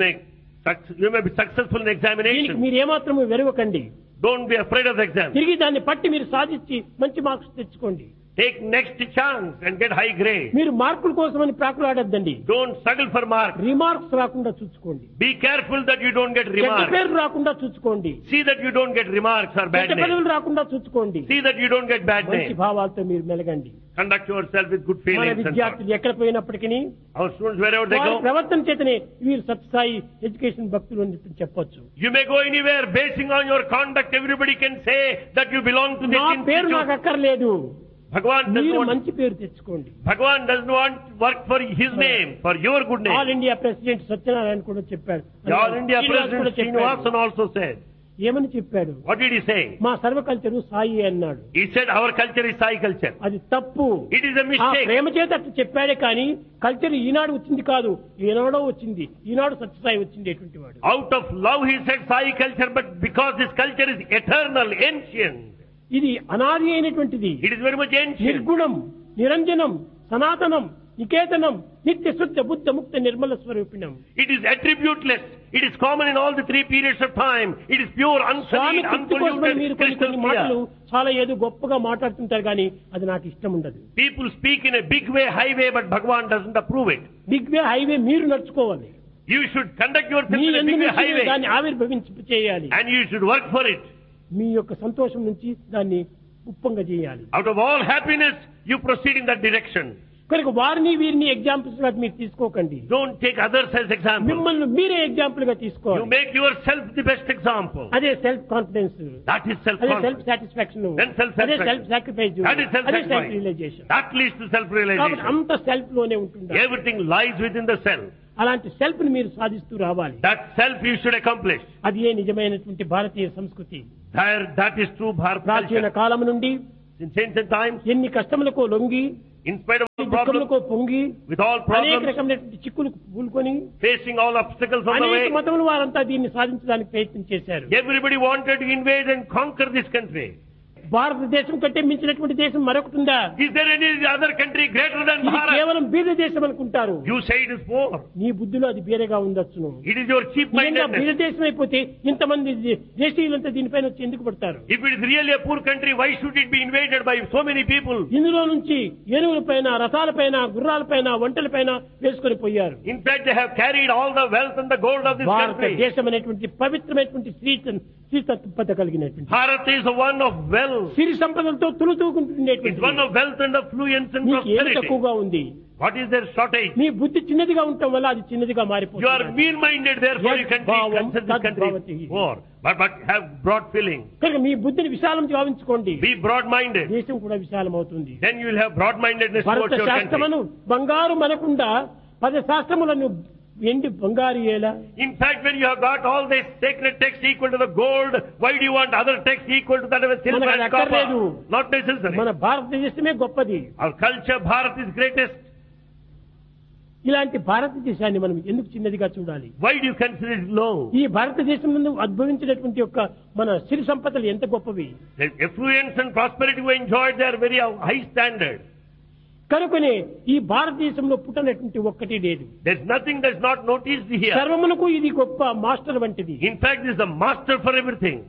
S1: may be successful in
S2: దీనికి
S1: examination.
S2: మీరు ఏమాత్రము వెరవకండి.
S1: Don't be afraid of the exam.
S2: తిరిగి దాన్ని పట్టి మీరు సాధించి మంచి మార్క్స్ తెచ్చుకోండి.
S1: Take next chance and get high grade.
S2: మీరు మార్కుల కోసమని ప్రాకులాడద్దండి.
S1: Don't struggle for marks.
S2: Remarks రాకుండా చూసుకోండి.
S1: Be careful that you don't get
S2: చెడ్డ
S1: remarks.
S2: పేరు రాకుండా చూసుకోండి.
S1: See that you don't get remarks or bad
S2: చెడ్డ
S1: names.
S2: పదవులు రాకుండా చూసుకోండి.
S1: See that you don't get bad
S2: మంచి
S1: names.
S2: భావాలతో మీరు మెలగండి.
S1: Conduct yourself with good
S2: మన
S1: feelings and thoughts.
S2: విద్యార్థులు ఎక్కడ పోయినప్పటికీ
S1: Our students, wherever they
S2: వారి
S1: go,
S2: ప్రవర్తన చేతనే వీరు సత్సాయి ఎడ్యుకేషన్ భక్తులు అని చెప్పొచ్చు.
S1: you may go anywhere. Basing on your conduct, everybody can say that you belong to this
S2: నా పేరు నాకు
S1: institute.
S2: అక్కర్లేదు,
S1: Bhagavan doesn't
S2: మీరు
S1: want,
S2: మంచి పేరు తెచ్చుకోండి.
S1: Bhagavan doesn't want work for his name, for your good
S2: all
S1: name.
S2: India president Satyanarayana కూడా చెప్పాడు.
S1: The All India
S2: శ్రీనివాస్ కూడా
S1: President
S2: చెప్పాడు.
S1: Srinivasan also said.
S2: ఏమని చెప్పాడు?
S1: What did he say?
S2: మా సర్వకల్చరు సాయి అన్నాడు.
S1: He said our culture is Sai culture.
S2: అది తప్పు.
S1: It is a
S2: ఆ
S1: mistake.
S2: ప్రేమ చేత అట్లా చెప్పాడే కానీ కల్చర్ ఈనాడు వచ్చింది కాదు, ఈనాడో వచ్చింది. ఈనాడు సత్యసాయి వచ్చింది ఎటువంటి వాడు.
S1: Out of love he said Sai culture, but because this culture is eternal, ancient.
S2: ఇది అనాది అయినటువంటిది.
S1: It is very much ancient.
S2: నిర్గుణం, నిరంజనం, సనాతనం, నికేతనం, నిత్య శుద్ధ బుద్ధ ముక్త Nirmala స్వరూపిణం.
S1: It is attributeless. It is common in all the three periods of time. It is pure,
S2: Swamy
S1: unsullied,
S2: తృప్తి కోసమని మీరు
S1: unpolluted,
S2: కొన్ని
S1: crystal
S2: మాటలు
S1: clear.
S2: చాలా ఏదో గొప్పగా మాట్లాడుతుంటారు కానీ అది నాకు ఇష్టం ఉండదు.
S1: People speak in a big way, high way, but Bhagavan doesn't approve it.
S2: Big way highway మీరు నడుచుకోవాలి.
S1: You should conduct yourself
S2: me
S1: in a
S2: ఎందు
S1: big way,
S2: నుంచి
S1: high way,
S2: దాన్ని ఆవిర్భవించి చేయాలి.
S1: and you should work for it.
S2: మీ యొక్క సంతోషం నుంచి దాన్ని ఉప్పంగా చేయాలి.
S1: Out of all happiness, you proceed in that direction.
S2: కనుక వారిని వీరిని ఎగ్జాంపుల్స్ గా మీరు తీసుకోకండి.
S1: Don't take others as examples.
S2: మిమ్మల్ని మీరే ఎగ్జాంపుల్ గా
S1: You
S2: తీసుకోవాలి.
S1: make yourself the best example.
S2: అదే సెల్ఫ్ కాన్ఫిడెన్స్,
S1: That is
S2: అదే
S1: self-confidence.
S2: సెల్ఫ్ సాటిస్ఫాక్షన్,
S1: Then
S2: అదే
S1: self-satisfaction.
S2: Self sacrifice,
S1: That is
S2: అదే self
S1: self-sacrifice.
S2: Realisation.
S1: That leads to
S2: కాబట్టి
S1: self-realization.
S2: అంత సెల్ఫ్ లోనే ఉంటుంది.
S1: Everything lies within the self.
S2: అలాంటి self ని మీరు సాధిస్తూ రావాలి.
S1: That self you should accomplish.
S2: అది ఏ నిజమైనటువంటి భారతీయ సంస్కృతి.
S1: That is true Bharat
S2: ప్రాచీన
S1: culture.
S2: కాలం నుండి
S1: Since ancient times,
S2: ఎన్ని కష్టములకు లొంగి,
S1: in spite of all problems,
S2: దుఃఖములకు పొంగి,
S1: with all
S2: అనేక
S1: problems,
S2: రకమైనటువంటి చిక్కులు పూలుకొని
S1: facing all obstacles on the
S2: అనేక
S1: way,
S2: మతముల వారంతా దీన్ని సాధించడానికి ప్రయత్నం చేశారు.
S1: everybody wanted to invade and conquer this country.
S2: భారతదేశం కంటే మించినటువంటి దేశం మరొకటి ఉందా?
S1: Is there any other country greater than
S2: ఇది
S1: Bharat?
S2: కేవలం బీద దేశం అనుకుంటారు.
S1: You say it is poor.
S2: నీ బుద్ధిలో అది బీదగా ఉండొచ్చును.
S1: It is your cheap
S2: నిజంగా బీద
S1: mindedness.
S2: దేశం అయిపోతే ఇంతమంది దేశీయులంతా దీనిపైన వచ్చి ఎందుకు పడతారు?
S1: If it is really a poor country, why should it be invaded by so many people?
S2: ఇందులో నుంచి ఏనుగుల పైన, రథాల పైన, గుర్రాల పైన, ఒంటల పైన వేసుకొని పోయారు.
S1: In fact, they have carried all the wealth and the gold of this country.
S2: భారతదేశం అనేటువంటి పవిత్రమైనటువంటి శ్రీతత్వత కలిగినటువంటి
S1: Bharat is the one of wealth.
S2: సిరి సంపదలతో
S1: It's
S2: తులుతూకుంటున్నటువంటి
S1: one of wealth and affluence and
S2: మీకు ఏమి
S1: prosperity.
S2: తక్కువగా ఉంది?
S1: What is their shortage?
S2: మీ బుద్ధి చిన్నదిగా ఉండటం వల్ల అది చిన్నదిగా
S1: You are
S2: మారిపోతుంది.
S1: mean-minded, therefore you can
S2: Bhavam
S1: consider this country
S2: tadbhavati.
S1: poor. But have broad feeling.
S2: కనుక మీ బుద్ధిని విశాలం గావించుకోండి.
S1: Be broad-minded.
S2: దేశం కూడా విశాలం అవుతుంది.
S1: Then you will have broad-mindedness
S2: Bharata
S1: towards your country.
S2: శాస్త్రమును బంగారు మనకుండా 10 శాస్త్రములను వెండి బంగారు ఎలా?
S1: In fact, when you have got all these sacred texts equal to the gold, why do you want other texts equal to that of a silver
S2: మనకు
S1: and
S2: అది అక్కర్లేదు.
S1: copper? Not necessary.
S2: మన భారతదేశమే గొప్పది.
S1: Our culture, Bharat is greatest.
S2: ఇలాంటి భారతదేశాన్ని మనం ఎందుకు చిన్నదిగా చూడాలి?
S1: Why do you consider it low?
S2: ఈ భారతదేశం నుండి ఉద్భవించినటువంటి యొక్క మన సిరి సంపదలు ఎంత గొప్పవి.
S1: The affluence and prosperity we enjoyed, they are very high standard.
S2: కనుకనే ఈ భారతదేశంలో పుట్టనటువంటి ఒక్కటి లేదు.
S1: There's nothing that's not noticed here.
S2: సర్వమునకు ఇది గొప్ప మాస్టర్ వంటిది.
S1: In fact, this is the master for everything.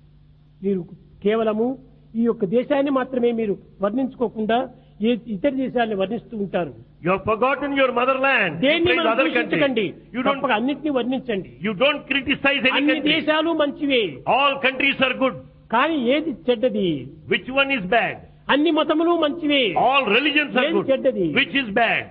S2: మీరు కేవలము ఈ యొక్క దేశాన్ని మాత్రమే మీరు వర్ణించుకోకుండా ఇతర దేశాలను వర్ణిస్తూ ఉంటారు.
S1: You have forgotten your motherland. You
S2: దేన్ని
S1: praise
S2: మనం
S1: other
S2: దూషించకండి,
S1: countries. You
S2: తప్పక
S1: don't,
S2: అన్నిటినీ వర్ణించండి.
S1: you don't criticize any
S2: అన్ని
S1: country.
S2: దేశాలు మంచివే,
S1: All countries are good.
S2: కానీ ఏది చెడ్డది?
S1: Which one is bad?
S2: అన్ని మతములు మంచివే,
S1: All religions are
S2: ఏది
S1: good.
S2: చెడ్డది?
S1: Which is bad?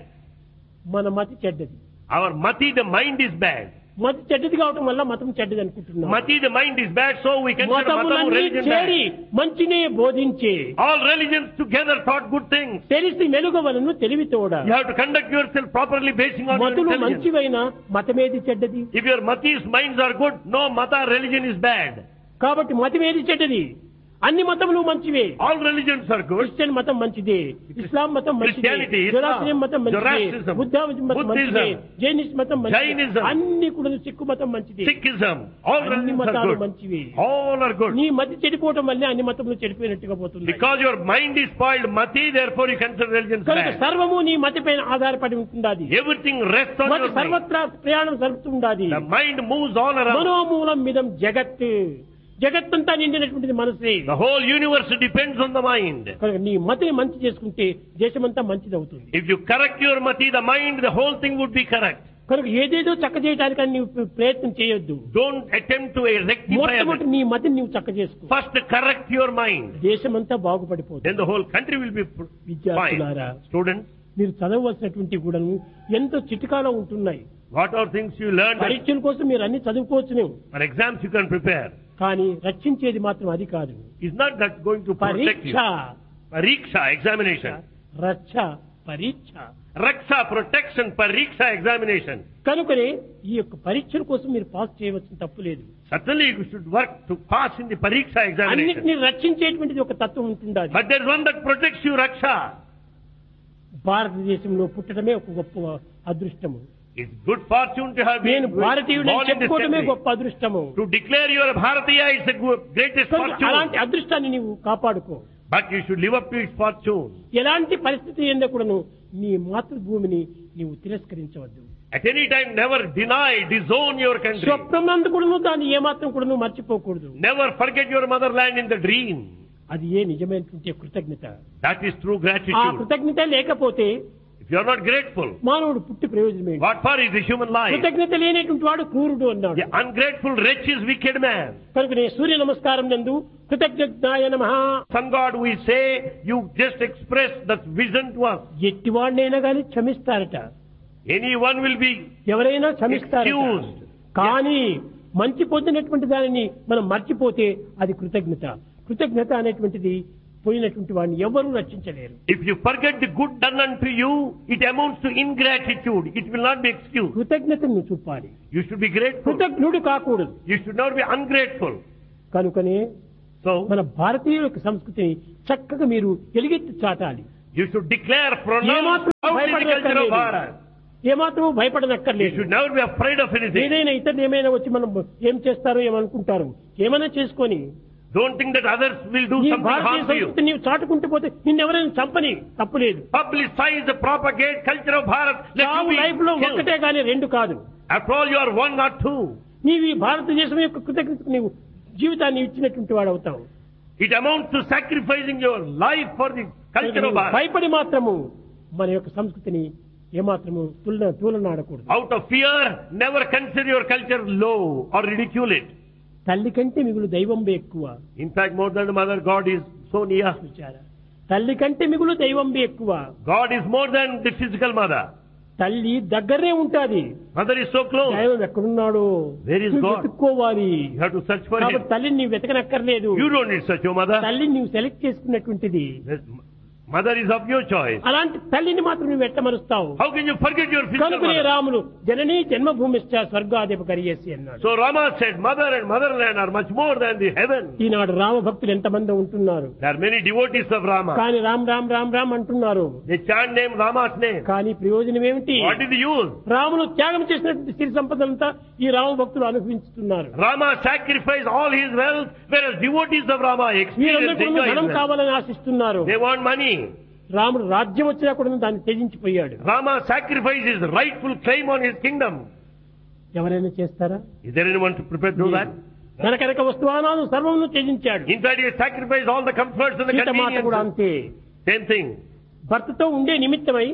S2: మన మతి చెడ్డది.
S1: Our mati, the mind is bad.
S2: మతి చెడ్డది కావటం వల్ల మతం చెడ్డది అనుకుంటున్నాం.
S1: Mati, the mind is bad, so we consider matamu
S2: మతములన్నీ
S1: religion
S2: చేరి
S1: bad.
S2: మంచినే బోధించే
S1: All religions together taught good things.
S2: తెలిసి మెలుగవలను తెలివితోడ.
S1: You have to conduct yourself properly basing on your
S2: మతులు
S1: intelligence.
S2: మంచివైన మతమేది చెడ్డది?
S1: If your matis minds are good, no mata religion is bad.
S2: కాబట్టి మతమేది చెడ్డది? అన్ని మతములు మంచివే.
S1: All religions are good.
S2: Christian మతం మంచిదే, ఇస్లాం మతం మంచిదే,
S1: Christianity, Islam,
S2: జొరాస్ట్రియన్ మతం మంచిదే,
S1: Zoroastrianism,
S2: బుద్ధాయిజం మతం మంచిదే,
S1: Buddhism,
S2: జైనిస్ట్ మతం మంచిదే,
S1: Jainism,
S2: అన్ని కూడా సిక్కు మతం మంచిదే.
S1: Sikhism, all
S2: అన్ని
S1: religions are
S2: మతాలు
S1: good.
S2: మంచివే.
S1: All are good.
S2: నీ మతి చెడిపోవటం వల్లే అన్ని మతములు చెడిపోయినట్టుగా పోతుంది.
S1: Because your mind is spoiled, mati, therefore you consider religions
S2: కనుక
S1: bad.
S2: సర్వము నీ మతి పైన ఆధారపడి ఉంటుండాది.
S1: Everything rests on
S2: మతి
S1: your mind.
S2: సర్వత్రా ప్రయాణం జరుపుతుండాది.
S1: The mind moves all around.
S2: మనోమూలం మిదం జగత్, జగత్తంతా నిండినటువంటిది మనసే.
S1: The whole universe depends on the mind.
S2: కనుక నీ మతిని మంచి చేసుకుంటే దేశమంతా మంచిది అవుతుంది.
S1: If you correct your mati, the mind, the whole thing would be correct.
S2: కనుక ఏదేదో చక్క చేయడానికి నీవు ప్రయత్నం చేయొద్దు.
S1: Don't attempt to rectify
S2: మొట్టమొదటి
S1: everything.
S2: నీ మతిని నీవు చక్క చేసుకో.
S1: First correct your mind.
S2: దేశమంతా బాగుపడిపోతుంది.
S1: Then the whole country will be fine.
S2: విద్యార్థులారా,
S1: Students,
S2: మీరు చదవవలసినటువంటి కూడాను ఎంతో చిటికాలో ఉంటున్నాయి.
S1: what are things you learned?
S2: పరీక్షల కోసం మీరు అన్ని చదువుకోవచ్చు,
S1: For exams you can prepare.
S2: కానీ రక్షించేది మాత్రం అది కాదు.
S1: It's not that going to protect
S2: పరీక్ష,
S1: you. Pariksha, examination.
S2: రక్ష, పరీక్ష.
S1: Raksha, protection. Pariksha, examination.
S2: కనుకనే ఈ యొక్క పరీక్షల కోసం మీరు పాస్ చేయవలసిన తప్పు లేదు.
S1: Certainly you should work to pass in the Pariksha examination.
S2: అన్నిటిని రక్షించేటువంటిది ఒక తత్వం ఉంటుండాలి.
S1: But there's one that protects you, Raksha.
S2: భారతదేశంలో పుట్టడమే ఒక గొప్ప అదృష్టము.
S1: It's good fortune to have been
S2: నేను భారతీయుడని
S1: born in this
S2: చెప్పుకోవడమే
S1: country.
S2: గొప్ప అదృష్టము.
S1: To declare you are a Bharatiya, it's the greatest
S2: కనుక అలాంటి
S1: fortune.
S2: అదృష్టాన్ని నీవు కాపాడుకో.
S1: But you should live up to its fortune.
S2: ఎలాంటి పరిస్థితి ఎందు కూడాను నీ మాతృభూమిని నీవు తిరస్కరించవద్దు.
S1: At any time, never deny, disown your country.
S2: స్వప్నం నందు కూడాను దాన్ని ఏమాత్రం కూడాను మర్చిపోకూడదు.
S1: Never forget your motherland in the dream.
S2: అది ఏ నిజమైనటువంటి కృతజ్ఞత.
S1: That is true
S2: ఆ
S1: gratitude.
S2: కృతజ్ఞత లేకపోతే
S1: If You are not grateful.
S2: మానవుడు పుట్టి ప్రయోజనం ఏంటి?
S1: What for is the human life?
S2: కృతజ్ఞత లేనటువంటి వాడు క్రూరుడు అన్నాడు.
S1: The ungrateful wretch is wicked man.
S2: కనుక నేను సూర్య నమస్కారం నందు కృతజ్ఞాయ నమః.
S1: Sun God, we say, you just express that vision to us.
S2: ఎట్టివాడినైనా కానీ క్షమిస్తారట.
S1: Anyone will be
S2: ఎవరైనా క్షమిస్తారట.
S1: excused.
S2: కానీ మంచి పొందినటువంటి దానిని మనం మర్చిపోతే అది కృతజ్ఞత. కృతజ్ఞత అనేటువంటిది పోయినటువంటి వాడిని ఎవరూ రక్షించలేరు.
S1: If you forget the good done unto you, it amounts to ingratitude. It will not be excused.
S2: కృతజ్ఞతను చూపాలి.
S1: You should be grateful.
S2: కృతజ్ఞుడు కాకూడదు.
S1: You should not be ungrateful.
S2: కనుకనే
S1: So,
S2: మన భారతీయుల యొక్క సంస్కృతిని చక్కగా మీరు ఎలుగెత్తి చాటాలి.
S1: you should declare, pronounce
S2: ఏమాత్రం
S1: out in the culture of
S2: భయపడనక్కర్లేదు.
S1: Bharat.
S2: ఏమాత్రం
S1: You
S2: భయపడనక్కర్లేదు.
S1: should never be afraid of anything.
S2: ఏదైనా ఇతరులు ఏమైనా వచ్చి మనం ఏం చేస్తారో ఏమనుకుంటారు, ఏమైనా చేసుకొని
S1: Don't think that others will do
S2: ఈ
S1: something
S2: Bharatiya
S1: harm to you.
S2: సంస్కృతి నీవు చాటుకుంటూ పోతే నిన్నెవరైనా చంపని తప్పులేదు.
S1: Publicize the propagate culture of Bharat. Let you
S2: చావు
S1: be
S2: లైఫ్ లో
S1: killed.
S2: ఒక్కటే కానీ రెండు కాదు.
S1: After all, you are one, not two.
S2: నీవు ఈ భారతదేశం యొక్క కృతజ్ఞతకు నీవు జీవితాన్ని ఇచ్చినటువంటి వాడు అవుతావు.
S1: It amounts to sacrificing your life for the culture of Bharat.
S2: భయపడి మాత్రము మన యొక్క సంస్కృతిని ఏమాత్రము తూలనాడకూడదు.
S1: Out of fear, never consider your culture low or ridicule it.
S2: తల్లి కంటే మిగులు దైవం ఎక్కువ.
S1: In fact, more than the mother, God is so near.
S2: తల్లి కంటే మిగులు దైవం ఎక్కువ.
S1: God is more than the physical mother.
S2: తల్లి దగ్గరే ఉంటాది.
S1: Mother is so close.
S2: దైవం ఎక్కడున్నాడు?
S1: Where is
S2: నువ్వు
S1: God?
S2: వెతుక్కోవాలి.
S1: You have to search for
S2: కాబట్టి
S1: him.
S2: తల్లిని నీవు వెతకనక్కర్లేదు.
S1: You don't need such a mother.
S2: తల్లిని నీవు select చేసుకున్నటువంటిది.
S1: Mother is of your choice.
S2: అలాంటి తల్లిని మాత్రం నువ్వు ఎట్టమరుస్తావు.
S1: How can you forget your physical
S2: కనుకనే
S1: mother?
S2: రాములు జననీ జన్మభూమిశ్చ స్వర్గాధిప కరియేసి అన్నాడు.
S1: So Rama said, mother and motherland are much more than the heaven.
S2: ఈనాడు రామ భక్తులు ఎంతమంది ఉంటున్నారు.
S1: There are many devotees of Rama.
S2: కానీ రామ్ రామ్ రామ్ రామ్ అంటున్నారు.
S1: They chant name Rama's name.
S2: కానీ ప్రయోజనం ఏమిటి?
S1: What is the use?
S2: Ramulu త్యాగం చేసినటువంటి సిరి సంపదంతా ఈ రామ భక్తులు అనుభవిస్తున్నారు.
S1: Rama sacrificed all his wealth, whereas devotees of Rama experience
S2: వీరందరూ
S1: enjoy
S2: ధనం
S1: wealth.
S2: కావాలని ఆశిస్తున్నారు.
S1: They want money.
S2: రాముడు రాజ్యం వచ్చినా కూడా దాన్ని త్యజించిపోయాడు.
S1: Rama sacrificed his rightful claim on his kingdom.
S2: ఎవరైనా చేస్తారా?
S1: Is there anyone to prepare to do that?
S2: కనకనక వస్తువానాలు సర్వమును త్యజించాడు.
S1: In fact, he sacrificed all the comforts and the
S2: సీతమాత కూడా
S1: conveniences.
S2: అంతే.
S1: Same thing.
S2: భర్తతో ఉండే నిమిత్తమై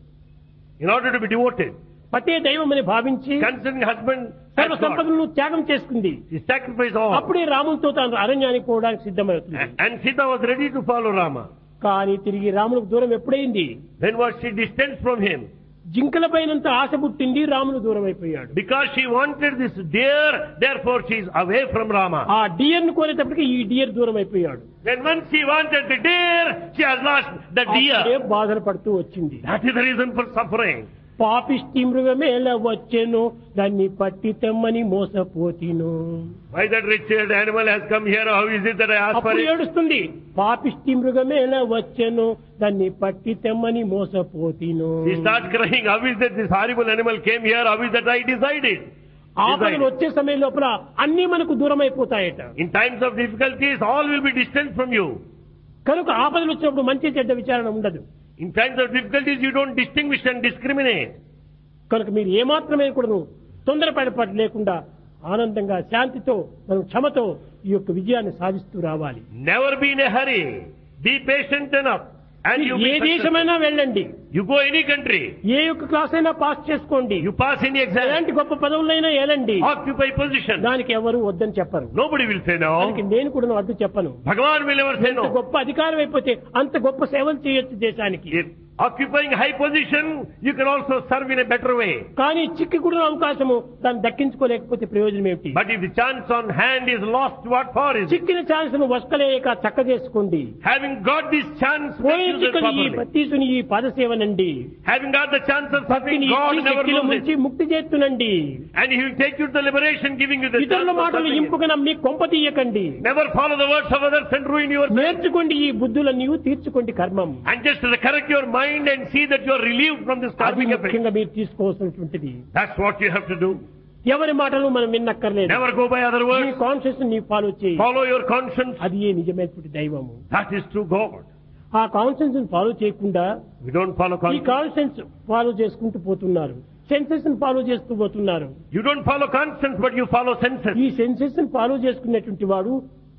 S1: In order to be devoted,
S2: పతే దైవం అని భావించి
S1: considering husband
S2: సర్వ
S1: as God,
S2: సంపదలను త్యాగం చేసుకుంది.
S1: he sacrificed all.
S2: అప్పుడే రాములతో తాను అరణ్యానికి పోవడానికి సిద్ధమవుతుంది.
S1: And Sita was ready to follow Rama.
S2: కానీ తిరిగి రాములకు దూరం ఎప్పుడైంది?
S1: When was she distant from him?
S2: జింకల పైనంత ఆశ పుట్టింది, రాములు దూరం అయిపోయాడు.
S1: Because she wanted this deer, therefore she is away from Rama.
S2: ఆ డియర్ ను కోరేటప్పటికి ఈ డియర్ దూరం అయిపోయాడు.
S1: When once she wanted the deer, she has lost the
S2: అప్పుడే
S1: deer.
S2: బాధలు పడుతూ వచ్చింది.
S1: That is the reason for suffering.
S2: పాపిష్టి మృగమేల వచ్చెను దాన్ని పట్టి తెమ్మని మోసపోతిను.
S1: Why that wretched animal has come here? How is it that I asked for
S2: అప్పుడు
S1: it?
S2: ఏడుస్తుంది, పాపిష్టి మృగమేల వచ్చెను దాన్ని పట్టి తెమ్మని మోసపోతిను.
S1: She starts crying. How is that this horrible animal came here? How is that I decided?
S2: ఆపదలు వచ్చే సమయం లోపల అన్ని మనకు దూరం అయిపోతాయట.
S1: In times of difficulties, all will be distant from you.
S2: కనుక ఆపదలు వచ్చినప్పుడు మంచి చెడ్డ విచారణ ఉండదు.
S1: In times of difficulties, you don't distinguish and discriminate.
S2: కనుక మీరు ఏమాత్రమే కూడా తొందరపడి లేకుండా ఆనందంగా శాంతితో మనం క్షమతో ఈ యొక్క విజయాన్ని సాధిస్తూ రావాలి.
S1: Never be in a hurry. Be patient enough. And you
S2: A
S1: be successful.
S2: దేశమైనా వెళ్ళండి,
S1: You go any country.
S2: ఏ యొక్క క్లాస్ అయినా పాస్ చేసుకోండి,
S1: You pass any exam.
S2: ఎలాంటి గొప్ప పదవులైనా ఏలండి,
S1: Occupy position.
S2: దానికి ఎవరు వద్దని చెప్పరు.
S1: Nobody will say
S2: దానికి
S1: no.
S2: నేను కూడా అడ్డు చెప్పను.
S1: Bhagavan will never say
S2: ఎంత
S1: no.
S2: గొప్ప అధికారం అయిపోతే అంత గొప్ప సేవలు చేయొచ్చు దేశానికి.
S1: If occupying high position, you can also serve in a better way.
S2: కానీ చిక్కి కూడా అవకాశము దాన్ని దక్కించుకోలేకపోతే ప్రయోజనం ఏమిటి?
S1: But if the chance on hand is lost, what for is it?
S2: చిక్కిన ఛాన్స్ ను వస్కలేక చక్క చేసుకోండి.
S1: Having got this chance, make
S2: పోయిన
S1: use of it
S2: చిక్కని ఈ
S1: properly.
S2: తీసుకుని ఈ పాదసేవనండి.
S1: Having got the chance of serving
S2: భక్తిని
S1: God,
S2: ఇచ్చి
S1: never
S2: శక్తిలో
S1: lose
S2: ముంచి
S1: it.
S2: ముక్తి చేస్తునండి.
S1: And He will take you to the liberation, giving you the chance
S2: ఇతరుల
S1: of
S2: మాటలు
S1: serving Him.
S2: ఇంపుగా నమ్మి కొంప తీయకండి.
S1: Never follow the words of others and ruin yourself.
S2: నేర్చుకోండి ఈ బుద్ధుల నీవు తీర్చుకోండి కర్మం.
S1: And just correct your mind and see that you are relieved from this
S2: అది
S1: karmic effect.
S2: ముఖ్యంగా మీరు తీసుకోవాల్సినటువంటిది.
S1: That's what you have to do.
S2: ఎవరి మాటలు మనం విన్నక్కర్లేదు.
S1: Never go by other
S2: నీ
S1: words.
S2: కాన్షియస్ నీ ఫాలో చేయి.
S1: Follow your conscience.
S2: అది ఏ నిజమైనటువంటి దైవము.
S1: That is true God.
S2: ఆ కాన్షియన్స్ ఫాలో చేయకుండా
S1: We don't follow
S2: ఈ
S1: conscience.
S2: కాన్షియన్స్ ఫాలో చేసుకుంటూ పోతున్నారు. సెన్సెస్ ఫాలో చేస్తూ పోతున్నారు.
S1: You don't follow conscience, but you follow senses.
S2: ఈ సెన్సెస్ ఫాలో చేసుకునేటువంటి వాడు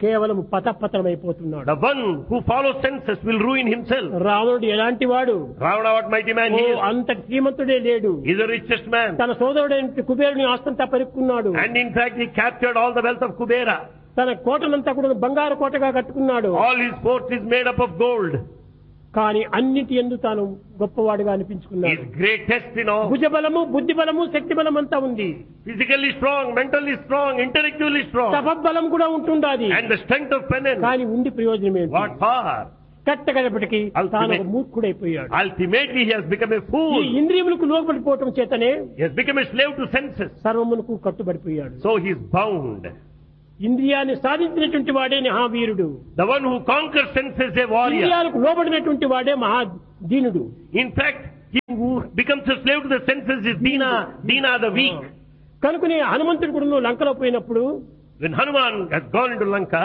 S2: కేవలం పతపతమైపోతున్నాడు.
S1: The one who follows senses will ruin himself.
S2: రావణుడు ఎలాంటి వాడు?
S1: Ravana, what mighty man he is.
S2: అంతటి శ్రీమంతుడే లేడు.
S1: He is the richest man.
S2: తన సోదరుడైన కుబేరుని ఆస్తంతా పరుక్కున్నాడు.
S1: And in fact he captured all the wealth of Kubera.
S2: తన కోటనంతా కూడా బంగారు కోటగా కట్టుకున్నాడు.
S1: All his fort is made up of gold.
S2: కానీ అన్నిటి యందు తాను గొప్పవాడుగా అనిపించుకున్నాడు.
S1: He is greatest in all.
S2: భుజబలము, బుద్ధి బలము, శక్తి బలం అంతా ఉంది.
S1: Physically strong, mentally strong, intellectually strong.
S2: తపబలం కూడా ఉంటుండాది.
S1: And the strength of penance.
S2: కానీ ఉండి ప్రయోజనం ఏంటి?
S1: What for?
S2: కట్టగడపటికి తాను ఒక మూర్ఖుడైపోయాడు.
S1: Ultimately he has become a fool.
S2: ఈ ఇంద్రియములకు లోబడిపోవటం చేతనే
S1: He has become a slave to senses.
S2: సర్వమునకు కట్టుబడిపోయాడు.
S1: So he is bound.
S2: ఇంద్రియాన్ని సాధించినటువంటి వాడే మహావీరుడు.
S1: The one who conquers senses is a warrior.
S2: ఇంద్రియాలకు లోబడినటువంటి వాడే మహాదీనుడు.
S1: In fact, he who becomes a slave to the senses is Dina the weak.
S2: కనుకనే హనుమంతుడు కూడా లంకలో పోయినప్పుడు
S1: When Hanuman has gone into Lanka,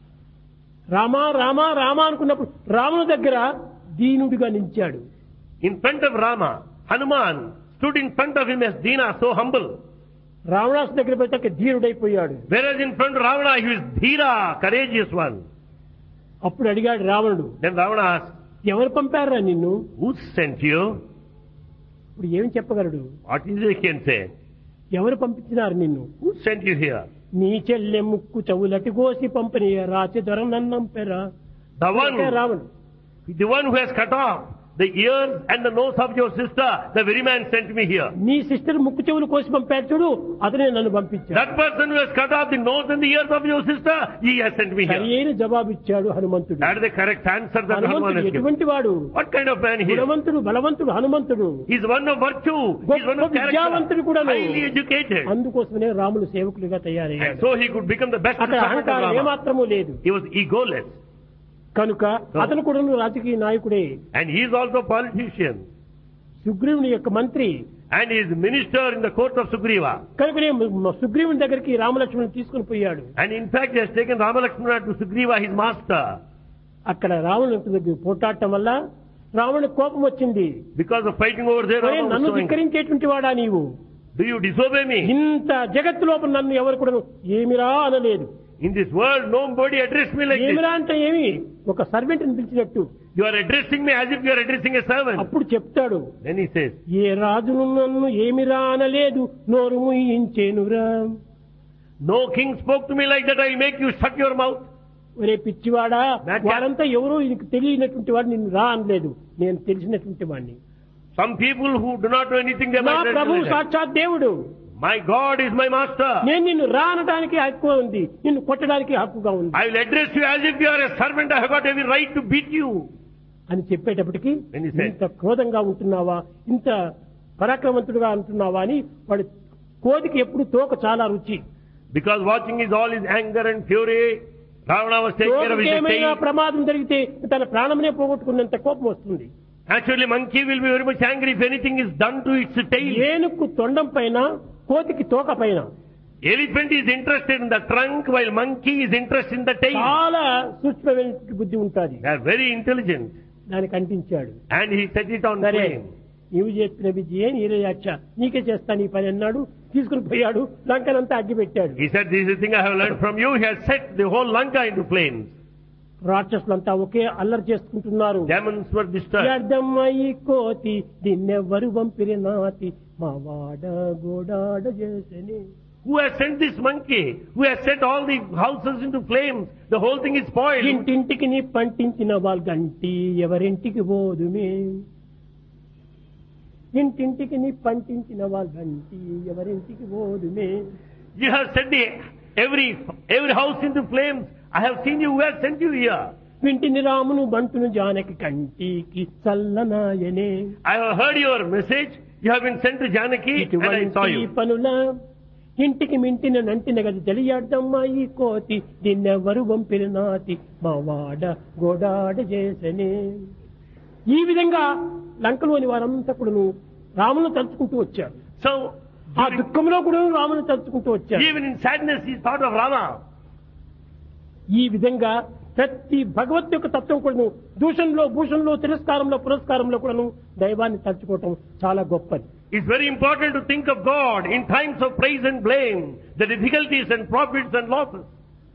S2: Rama Rama Rama అనుకున్నప్పుడు రాముని దగ్గర దీనుడిగా నిలిచాడు.
S1: in front of Rama, Hanuman stood in front of him as Dina, so humble.
S2: రావణాసు దగ్గర పోతే ధీరుడైపోయాడు.
S1: Whereas in front of Ravana, he was Dhira, courageous one.
S2: అప్పుడు అడిగాడు రావణుడు,
S1: Then Ravana asked,
S2: ఎవరు పంపారా నిన్ను?
S1: who sent you?
S2: ఇప్పుడు ఏమి చెప్పగలడు?
S1: What is it he can say?
S2: ఎవరు పంపించినారు నిన్ను?
S1: Who sent you here?
S2: నీ చెల్లె ముక్కు చెవులటి కోసి పంపిణీ రాచి దొరనన్నం పెరా.
S1: The one who has cut off the ears and the nose of your sister, the very man sent me here.
S2: నీ సిస్టర్ ముక్కు చెవులు కోసి పంపాడు చూడు, అతనే నన్ను పంపించాడు.
S1: That person who has cut off the nose and the ears of your sister, he has sent me here.
S2: సరైన జవాబు ఇచ్చాడు హనుమంతుడు.
S1: That is the correct answer that Hanuman
S2: హనుమంతుడు
S1: has given.
S2: ఎటువంటి వాడు?
S1: What kind of man he is?
S2: గుణవంతుడు, బలవంతుడు హనుమంతుడు.
S1: He is one of virtue. He is one of
S2: విద్యావంతుడు
S1: character.
S2: కూడా.
S1: Highly educated.
S2: అందుకోసమే రాములు సేవకులుగా
S1: And
S2: తయారయ్యాడు.
S1: so he could become the best
S2: అక్కడ
S1: servant of
S2: అహంకారం
S1: Rama.
S2: ఏమాత్రము లేదు.
S1: He was egoless.
S2: కనుక అతను కూడా రాజకీయ నాయకుడే.
S1: And he is also a politician.
S2: సుగ్రీవుని యొక్క మంత్రి.
S1: And he is minister in the court of Sugriva.
S2: కనుకనే సుగ్రీవుని దగ్గరికి రామలక్ష్మణుని తీసుకుని పోయాడు.
S1: And in fact, he has taken Rama Lakshmana to Sugriva, his master.
S2: అక్కడ రావణుని దగ్గర పోటాడటం వల్ల రావణునికి కోపం వచ్చింది.
S1: Because of fighting over there, Rama was
S2: నన్ను
S1: so angry.
S2: ధిక్కరించేటువంటి వాడా నీవు?
S1: Do you disobey me?
S2: ఇంత జగత్తు లోపల నన్ను ఎవరు కూడా ఏమిరా అనలేదు.
S1: In this world, nobody addressed me like this.
S2: ఏమిరా అంటే ఏమి? ఒక సర్వెంట్ ని పిలిచినట్టు.
S1: You are addressing me as if you are addressing a servant.
S2: అప్పుడు చెప్తాడు,
S1: Then he says,
S2: ఏ రాజును నన్ను ఏమిరా అనలేదు, నోరు ముయించేనురా.
S1: no king spoke to me like that, I will make you shut your mouth.
S2: ఒరే పిచ్చివాడా, వారంతా ఎవరో నీకు తెలియనటువంటి వాడు నిన్ను రా అనలేదు, నేను తెలిసినటువంటి వాడిని.
S1: Some people who do not know anything, they
S2: నా
S1: might address
S2: Prabhu
S1: me like that.
S2: సాక్షాత్ దేవుడు.
S1: My God is my master.
S2: నేను నిన్ను రా అనడానికి హక్కు ఉంది, నిన్ను కొట్టడానికి హక్కుగా ఉంది
S1: I will address you as if you are a servant. I have got every right to beat you.
S2: అని చెప్పేటప్పటికి
S1: When he said-
S2: ఇంత క్రోధంగా ఉంటున్నావా, ఇంత పరాక్రమవంతుడుగా ఉంటున్నావా అని వాడు కోతికి ఎప్పుడు తోక చాలా రుచి.
S1: Because watching is all his anger and fury, Ravana was taking care of his
S2: ఏమైనా
S1: tail.
S2: ప్రమాదం జరిగితే తన ప్రాణమునే పోగొట్టుకున్నంత కోపం వస్తుంది.
S1: Actually, monkey will be very much angry if anything is done to its tail.
S2: ఏనుగు తొండం పైన, కోతికి తోక పైన.
S1: Elephant is interested in the trunk, while monkey is interested in the tail.
S2: చాలా సూక్ష్మమైన బుద్ధి ఉంటుంది.
S1: They are very intelligent.
S2: దానికి అంటించాడు.
S1: And he set it on
S2: సరే,
S1: flame.
S2: నీవు చెప్పిన విజయే నీరయాచ, నీకే చేస్తాను ఈ పని అన్నాడు. తీసుకుని పోయాడు, లంకనంతా అగ్గి పెట్టాడు.
S1: He said, this is the thing I have learned from you. He has set the whole Lanka into flames.
S2: రాక్షసులంతా ఒకే అల్లరి చేసుకుంటున్నారు.
S1: Demons were disturbed.
S2: వ్యర్థమయ్యి కోతి దీన్నెవ్వరు పంపిరి నాతి మా వాడ గోడాడ చేసని.
S1: Who has sent this monkey? Who has set all the houses into flames? The whole thing is spoiled.
S2: ఇంటింటికి నీ పంటించిన వాళ్ళు గంటి ఎవరింటికి పోదుమే. ఇంటింటికి నీ పంటించిన వాళ్ళు గంటి ఎవరింటికి పోదుమే.
S1: You have set every house into flames. I have seen you. Who has sent you here?
S2: వింటిని రామును బంటును జానకి కంటికి చల్లనాయనే.
S1: I have heard your message. You have been sent to Janaki and I saw
S2: ఇటువంటి
S1: you.
S2: పనుల ఇంటికి మింటిన నంటిన గది తెలియద్దమ్మా ఈ కోతి దీన్నెవ్వరు పంపిరి నాతి మా వాడ గోడాడ చేసనే. ఈ విధంగా లంకలోని వారంతా కూడా రామును తలుచుకుంటూ వచ్చారు.
S1: So,
S2: ఆ దుఃఖంలో కూడా రామును తలుచుకుంటూ వచ్చారు.
S1: even in sadness, he thought of Rama.
S2: ఈ విధంగా ప్రతి భగవత్ యొక్క తత్వం కూడాను దూషణలో, భూషణలో, తిరస్కారంలో, పురస్కారంలో కూడాను దైవాన్ని తలుచుకోవటం చాలా గొప్పది.
S1: It's very important to think of God in times of praise and blame, the difficulties and profits and losses.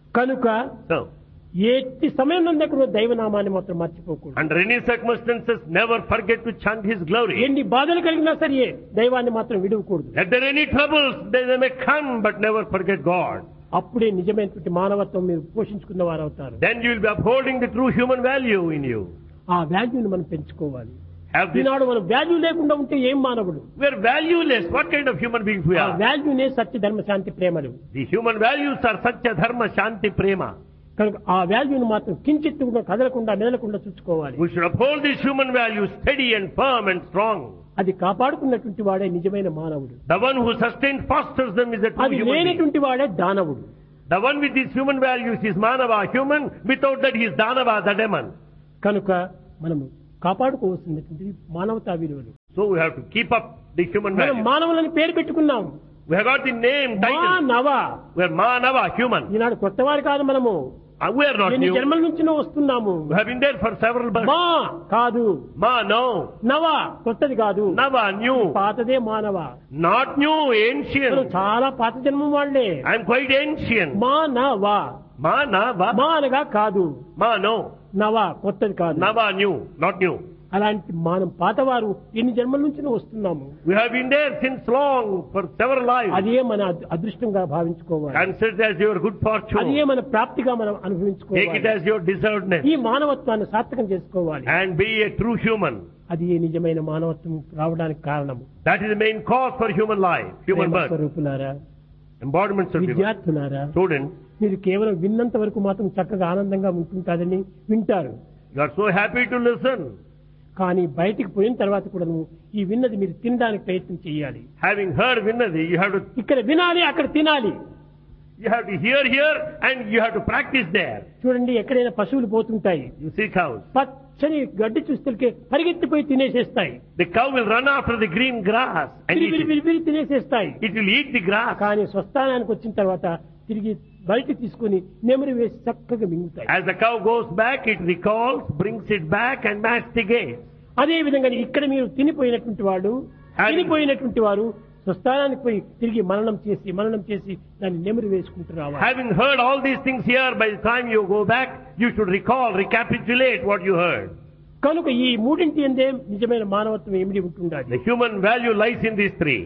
S2: కనుక
S1: So,
S2: ఎట్టి సమయం నందు కూడా దైవనామాన్ని మాత్రం మర్చిపోకూడదు.
S1: under any circumstances, never forget to chant His glory.
S2: ఎన్ని బాధలు కలిగినా సరే దైవాన్ని మాత్రం విడవకూడదు.
S1: Let there any troubles, they may come, but never forget God.
S2: అప్పుడే నిజమైనటువంటి మానవత్వం మీరు పోషించుకున్న వారు అవుతారు.
S1: Then you will be upholding the true human value in you.
S2: ఆ వాల్యూని మనం పెంచుకోవాలి.
S1: Have this.
S2: ఈనాడు మనం వాల్యూ లేకుండా ఉంటే ఏం మానవుడు?
S1: We are valueless. What kind of human beings we
S2: ఆ
S1: are?
S2: వాల్యూనే సత్య ధర్మ శాంతి ప్రేమలు.
S1: The human values are Satya, Dharma, Shanti, Prema.
S2: కనుక ఆ వాల్యూని మాత్రం కించిత్తు కూడా కదలకుండా మెదలకుండా చూసుకోవాలి.
S1: We should uphold these human values steady and firm and strong.
S2: అది కాపాడుకున్నటువంటి వాడే నిజమైన మానవుడు.
S1: The one who sustains, fosters them is a true
S2: అది
S1: human being.
S2: లేనటువంటి వాడే దానవుడు.
S1: The one with these human values is Manava, human. Without that he is Danava, the demon.
S2: కనుక మనము కాపాడుకోవాల్సినటువంటి మానవతా విలువలు.
S1: So we have to keep up the human
S2: మనం
S1: values.
S2: మానవులని పేరు పెట్టుకున్నాం.
S1: We have got the name, title.
S2: మానవ.
S1: We are Manava, human.
S2: ఈనాడు కొత్త వారు కాదు మనము.
S1: We are not
S2: ఎన్ని
S1: new.
S2: జన్మల నుంచి వస్తున్నాము.
S1: We have been there for several births.
S2: మా కాదు,
S1: Ma, no.
S2: నవ కొత్తది కాదు,
S1: Nava, new.
S2: పాతదే మానవ.
S1: Not new,
S2: మనం
S1: ancient.
S2: చాలా పాత జన్మం వాళ్ళే.
S1: I am quite ancient.
S2: మానవ.
S1: Manava.
S2: మా అనగా కాదు,
S1: Ma, no.
S2: నవ కొత్తది కాదు.
S1: Nava, new. Not new.
S2: అలాంటి మనం పాతవారు ఎన్ని జన్మల నుంచి వస్తున్నాము.
S1: We have been there since long for several lives.
S2: అదే మన అదృష్టంగా భావించుకోవాలి.
S1: Consider it as your good
S2: అదే
S1: fortune.
S2: మన ప్రాప్తిగా మనం
S1: Take it
S2: అనుభవించుకోవాలి.
S1: as your deservedness.
S2: ఈ మానవత్వాన్ని సార్థకం చేసుకోవాలి.
S1: And be a true human.
S2: అది నిజమైన మానవత్వం రావడానికి కారణం.
S1: That is the main cause for human life, human birth.
S2: స్వరూపులారా,
S1: Embodiments of divine.
S2: విద్యార్థులారా,
S1: Students,
S2: మీరు కేవలం విన్నంత వరకు మాత్రం చక్కగా ఆనందంగా ఉంటుంటారని వింటారు.
S1: you are so happy to listen.
S2: కానీ బయటికి పోయిన తర్వాత కూడా నువ్వు ఈ విన్నది మీరు తినడానికి ప్రయత్నం చేయాలి.
S1: Having heard Vinadi, you have to
S2: ఇక్కడ వినాలి, అక్కడ తినాలి.
S1: hear here and you have to practice there.
S2: చూడండి, ఎక్కడైనా పశువులు పోతుంటాయి,
S1: You see cows.
S2: పచ్చని గడ్డి చూస్తే పరిగెత్తిపోయి తినేసేస్తాయి.
S1: The cow will run after the green grass and eat it.
S2: విరి తినేసేస్తాయి.
S1: It will eat the grass.
S2: కానీ స్వస్థానానికి వచ్చిన తర్వాత తిరిగి బయట తీసుకుని నెమరు వేసి చక్కగా మింగుతాయి.
S1: As the cow goes back, it recalls, brings it back and masticates.
S2: అదే విధంగా ఇక్కడ మీరు తినిపోయినటువంటి వారు స్వస్థానానికి పోయి తిరిగి మననం చేసి దాన్ని నెమరు వేసుకుంటూ రావాలి.
S1: Having heard all these things here, by the time you go back, you should recall, recapitulate what you heard.
S2: కనుక ఈ మూడింటి ఎందే నిజమైన మానవత్వం ఏమిటి ఉంటుండాలి.
S1: The human value lies in these three.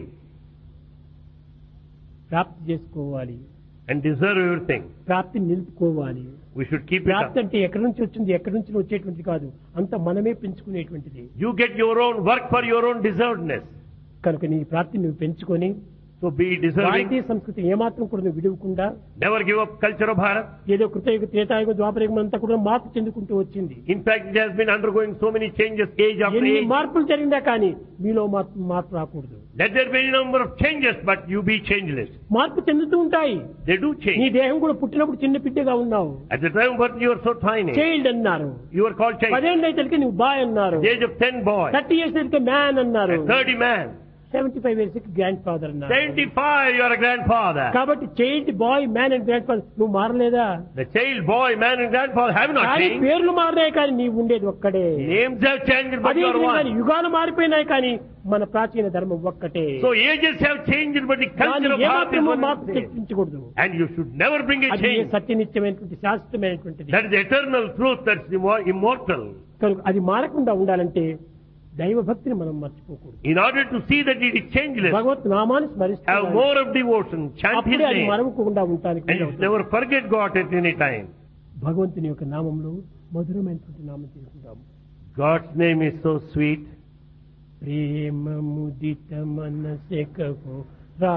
S2: ప్రాప్తి చేసుకోవాలి,
S1: And deserve everything.
S2: ప్రాప్తిని నిలుపుకోవాలి.
S1: We should keep it
S2: ప్రాప్తి
S1: up.
S2: అంటే ఎక్కడి నుంచి వచ్చింది, ఎక్కడి నుంచి వచ్చేటువంటిది కాదు, అంత మనమే పెంచుకునేటువంటిది.
S1: You get your own work for your own deservedness.
S2: కనుక నీ ప్రాప్తిని నువ్వు పెంచుకొని
S1: So be deserving.
S2: భారతీయ సంస్కృతి ఏమాత్రం కూడా నువ్వు విడవకుండా
S1: Never give up culture of Bharat.
S2: ఏదో కృతయుగ త్రేతాయుగ ద్వాపరయుగం అంతా కూడా మార్పు చెందుకుంటూ వచ్చింది.
S1: In fact, it has been undergoing so many changes age after
S2: ఎన్ని
S1: age.
S2: మార్పులు జరిగినా కానీ మీలో మార్పు రాకూడదు.
S1: Let there be a number of changes, but you be changeless.
S2: మార్పు చెందుతూ ఉంటాయి.
S1: They do
S2: నీ
S1: change.
S2: దేహం కూడా పుట్టినప్పుడు చిన్న బిడ్డగా ఉన్నావు,
S1: At the time of birth, you are so tiny.
S2: Child అన్నారు.
S1: You are called child.
S2: 10 ఏళ్ళు అయితే నువ్వు బాయ్ అన్నారు.
S1: At the age of 10 boy.
S2: 30 years అయితే మ్యాన్ అన్నారు.
S1: At 30 man.
S2: 75 years grand father అన్నారు.
S1: 75, you are a grandfather.
S2: కాబట్టి child bye man and grand father నువ్వు మారలేదా?
S1: The child, boy, man and grandfather have not
S2: కానీ
S1: changed.
S2: పేర్లు మారినాయి కానీ నీవు ఉండేది ఒక్కడే.
S1: Names have changed, but
S2: అదే
S1: you are
S2: విధంగా
S1: one.
S2: యుగాలు మారిపోయినాయి కానీ మన ప్రాచీన ధర్మం ఒక్కటే.
S1: So ages have changed, but the
S2: దాన్ని
S1: culture of Bharat is
S2: ఏమాత్రమూ
S1: one
S2: మార్పు
S1: and the same.
S2: తెప్పించకూడదు.
S1: And you should never bring a
S2: అది
S1: change.
S2: సత్యనిత్యమైనటువంటి శాశ్వతమైనటువంటిది.
S1: That is the eternal truth, that's immortal.
S2: కనుక అది మారకుండా ఉండాలంటే దైవ భక్తిని మనం మర్చిపోకూడదు.
S1: In order to see that it is changeless,
S2: భగవత్ నామాన్ని
S1: have
S2: స్మరిస్తూ
S1: more of devotion, chant His
S2: అప్పుడే అది
S1: name,
S2: మరవకుండా ఉండటానికి
S1: and you should never forget God at any time.
S2: భగవంతుని యొక్క నామంలో మధురమైనటువంటి నామం తీసుకుంటాము.
S1: God's name is so sweet.
S2: Prema ముదిత మనసెకకు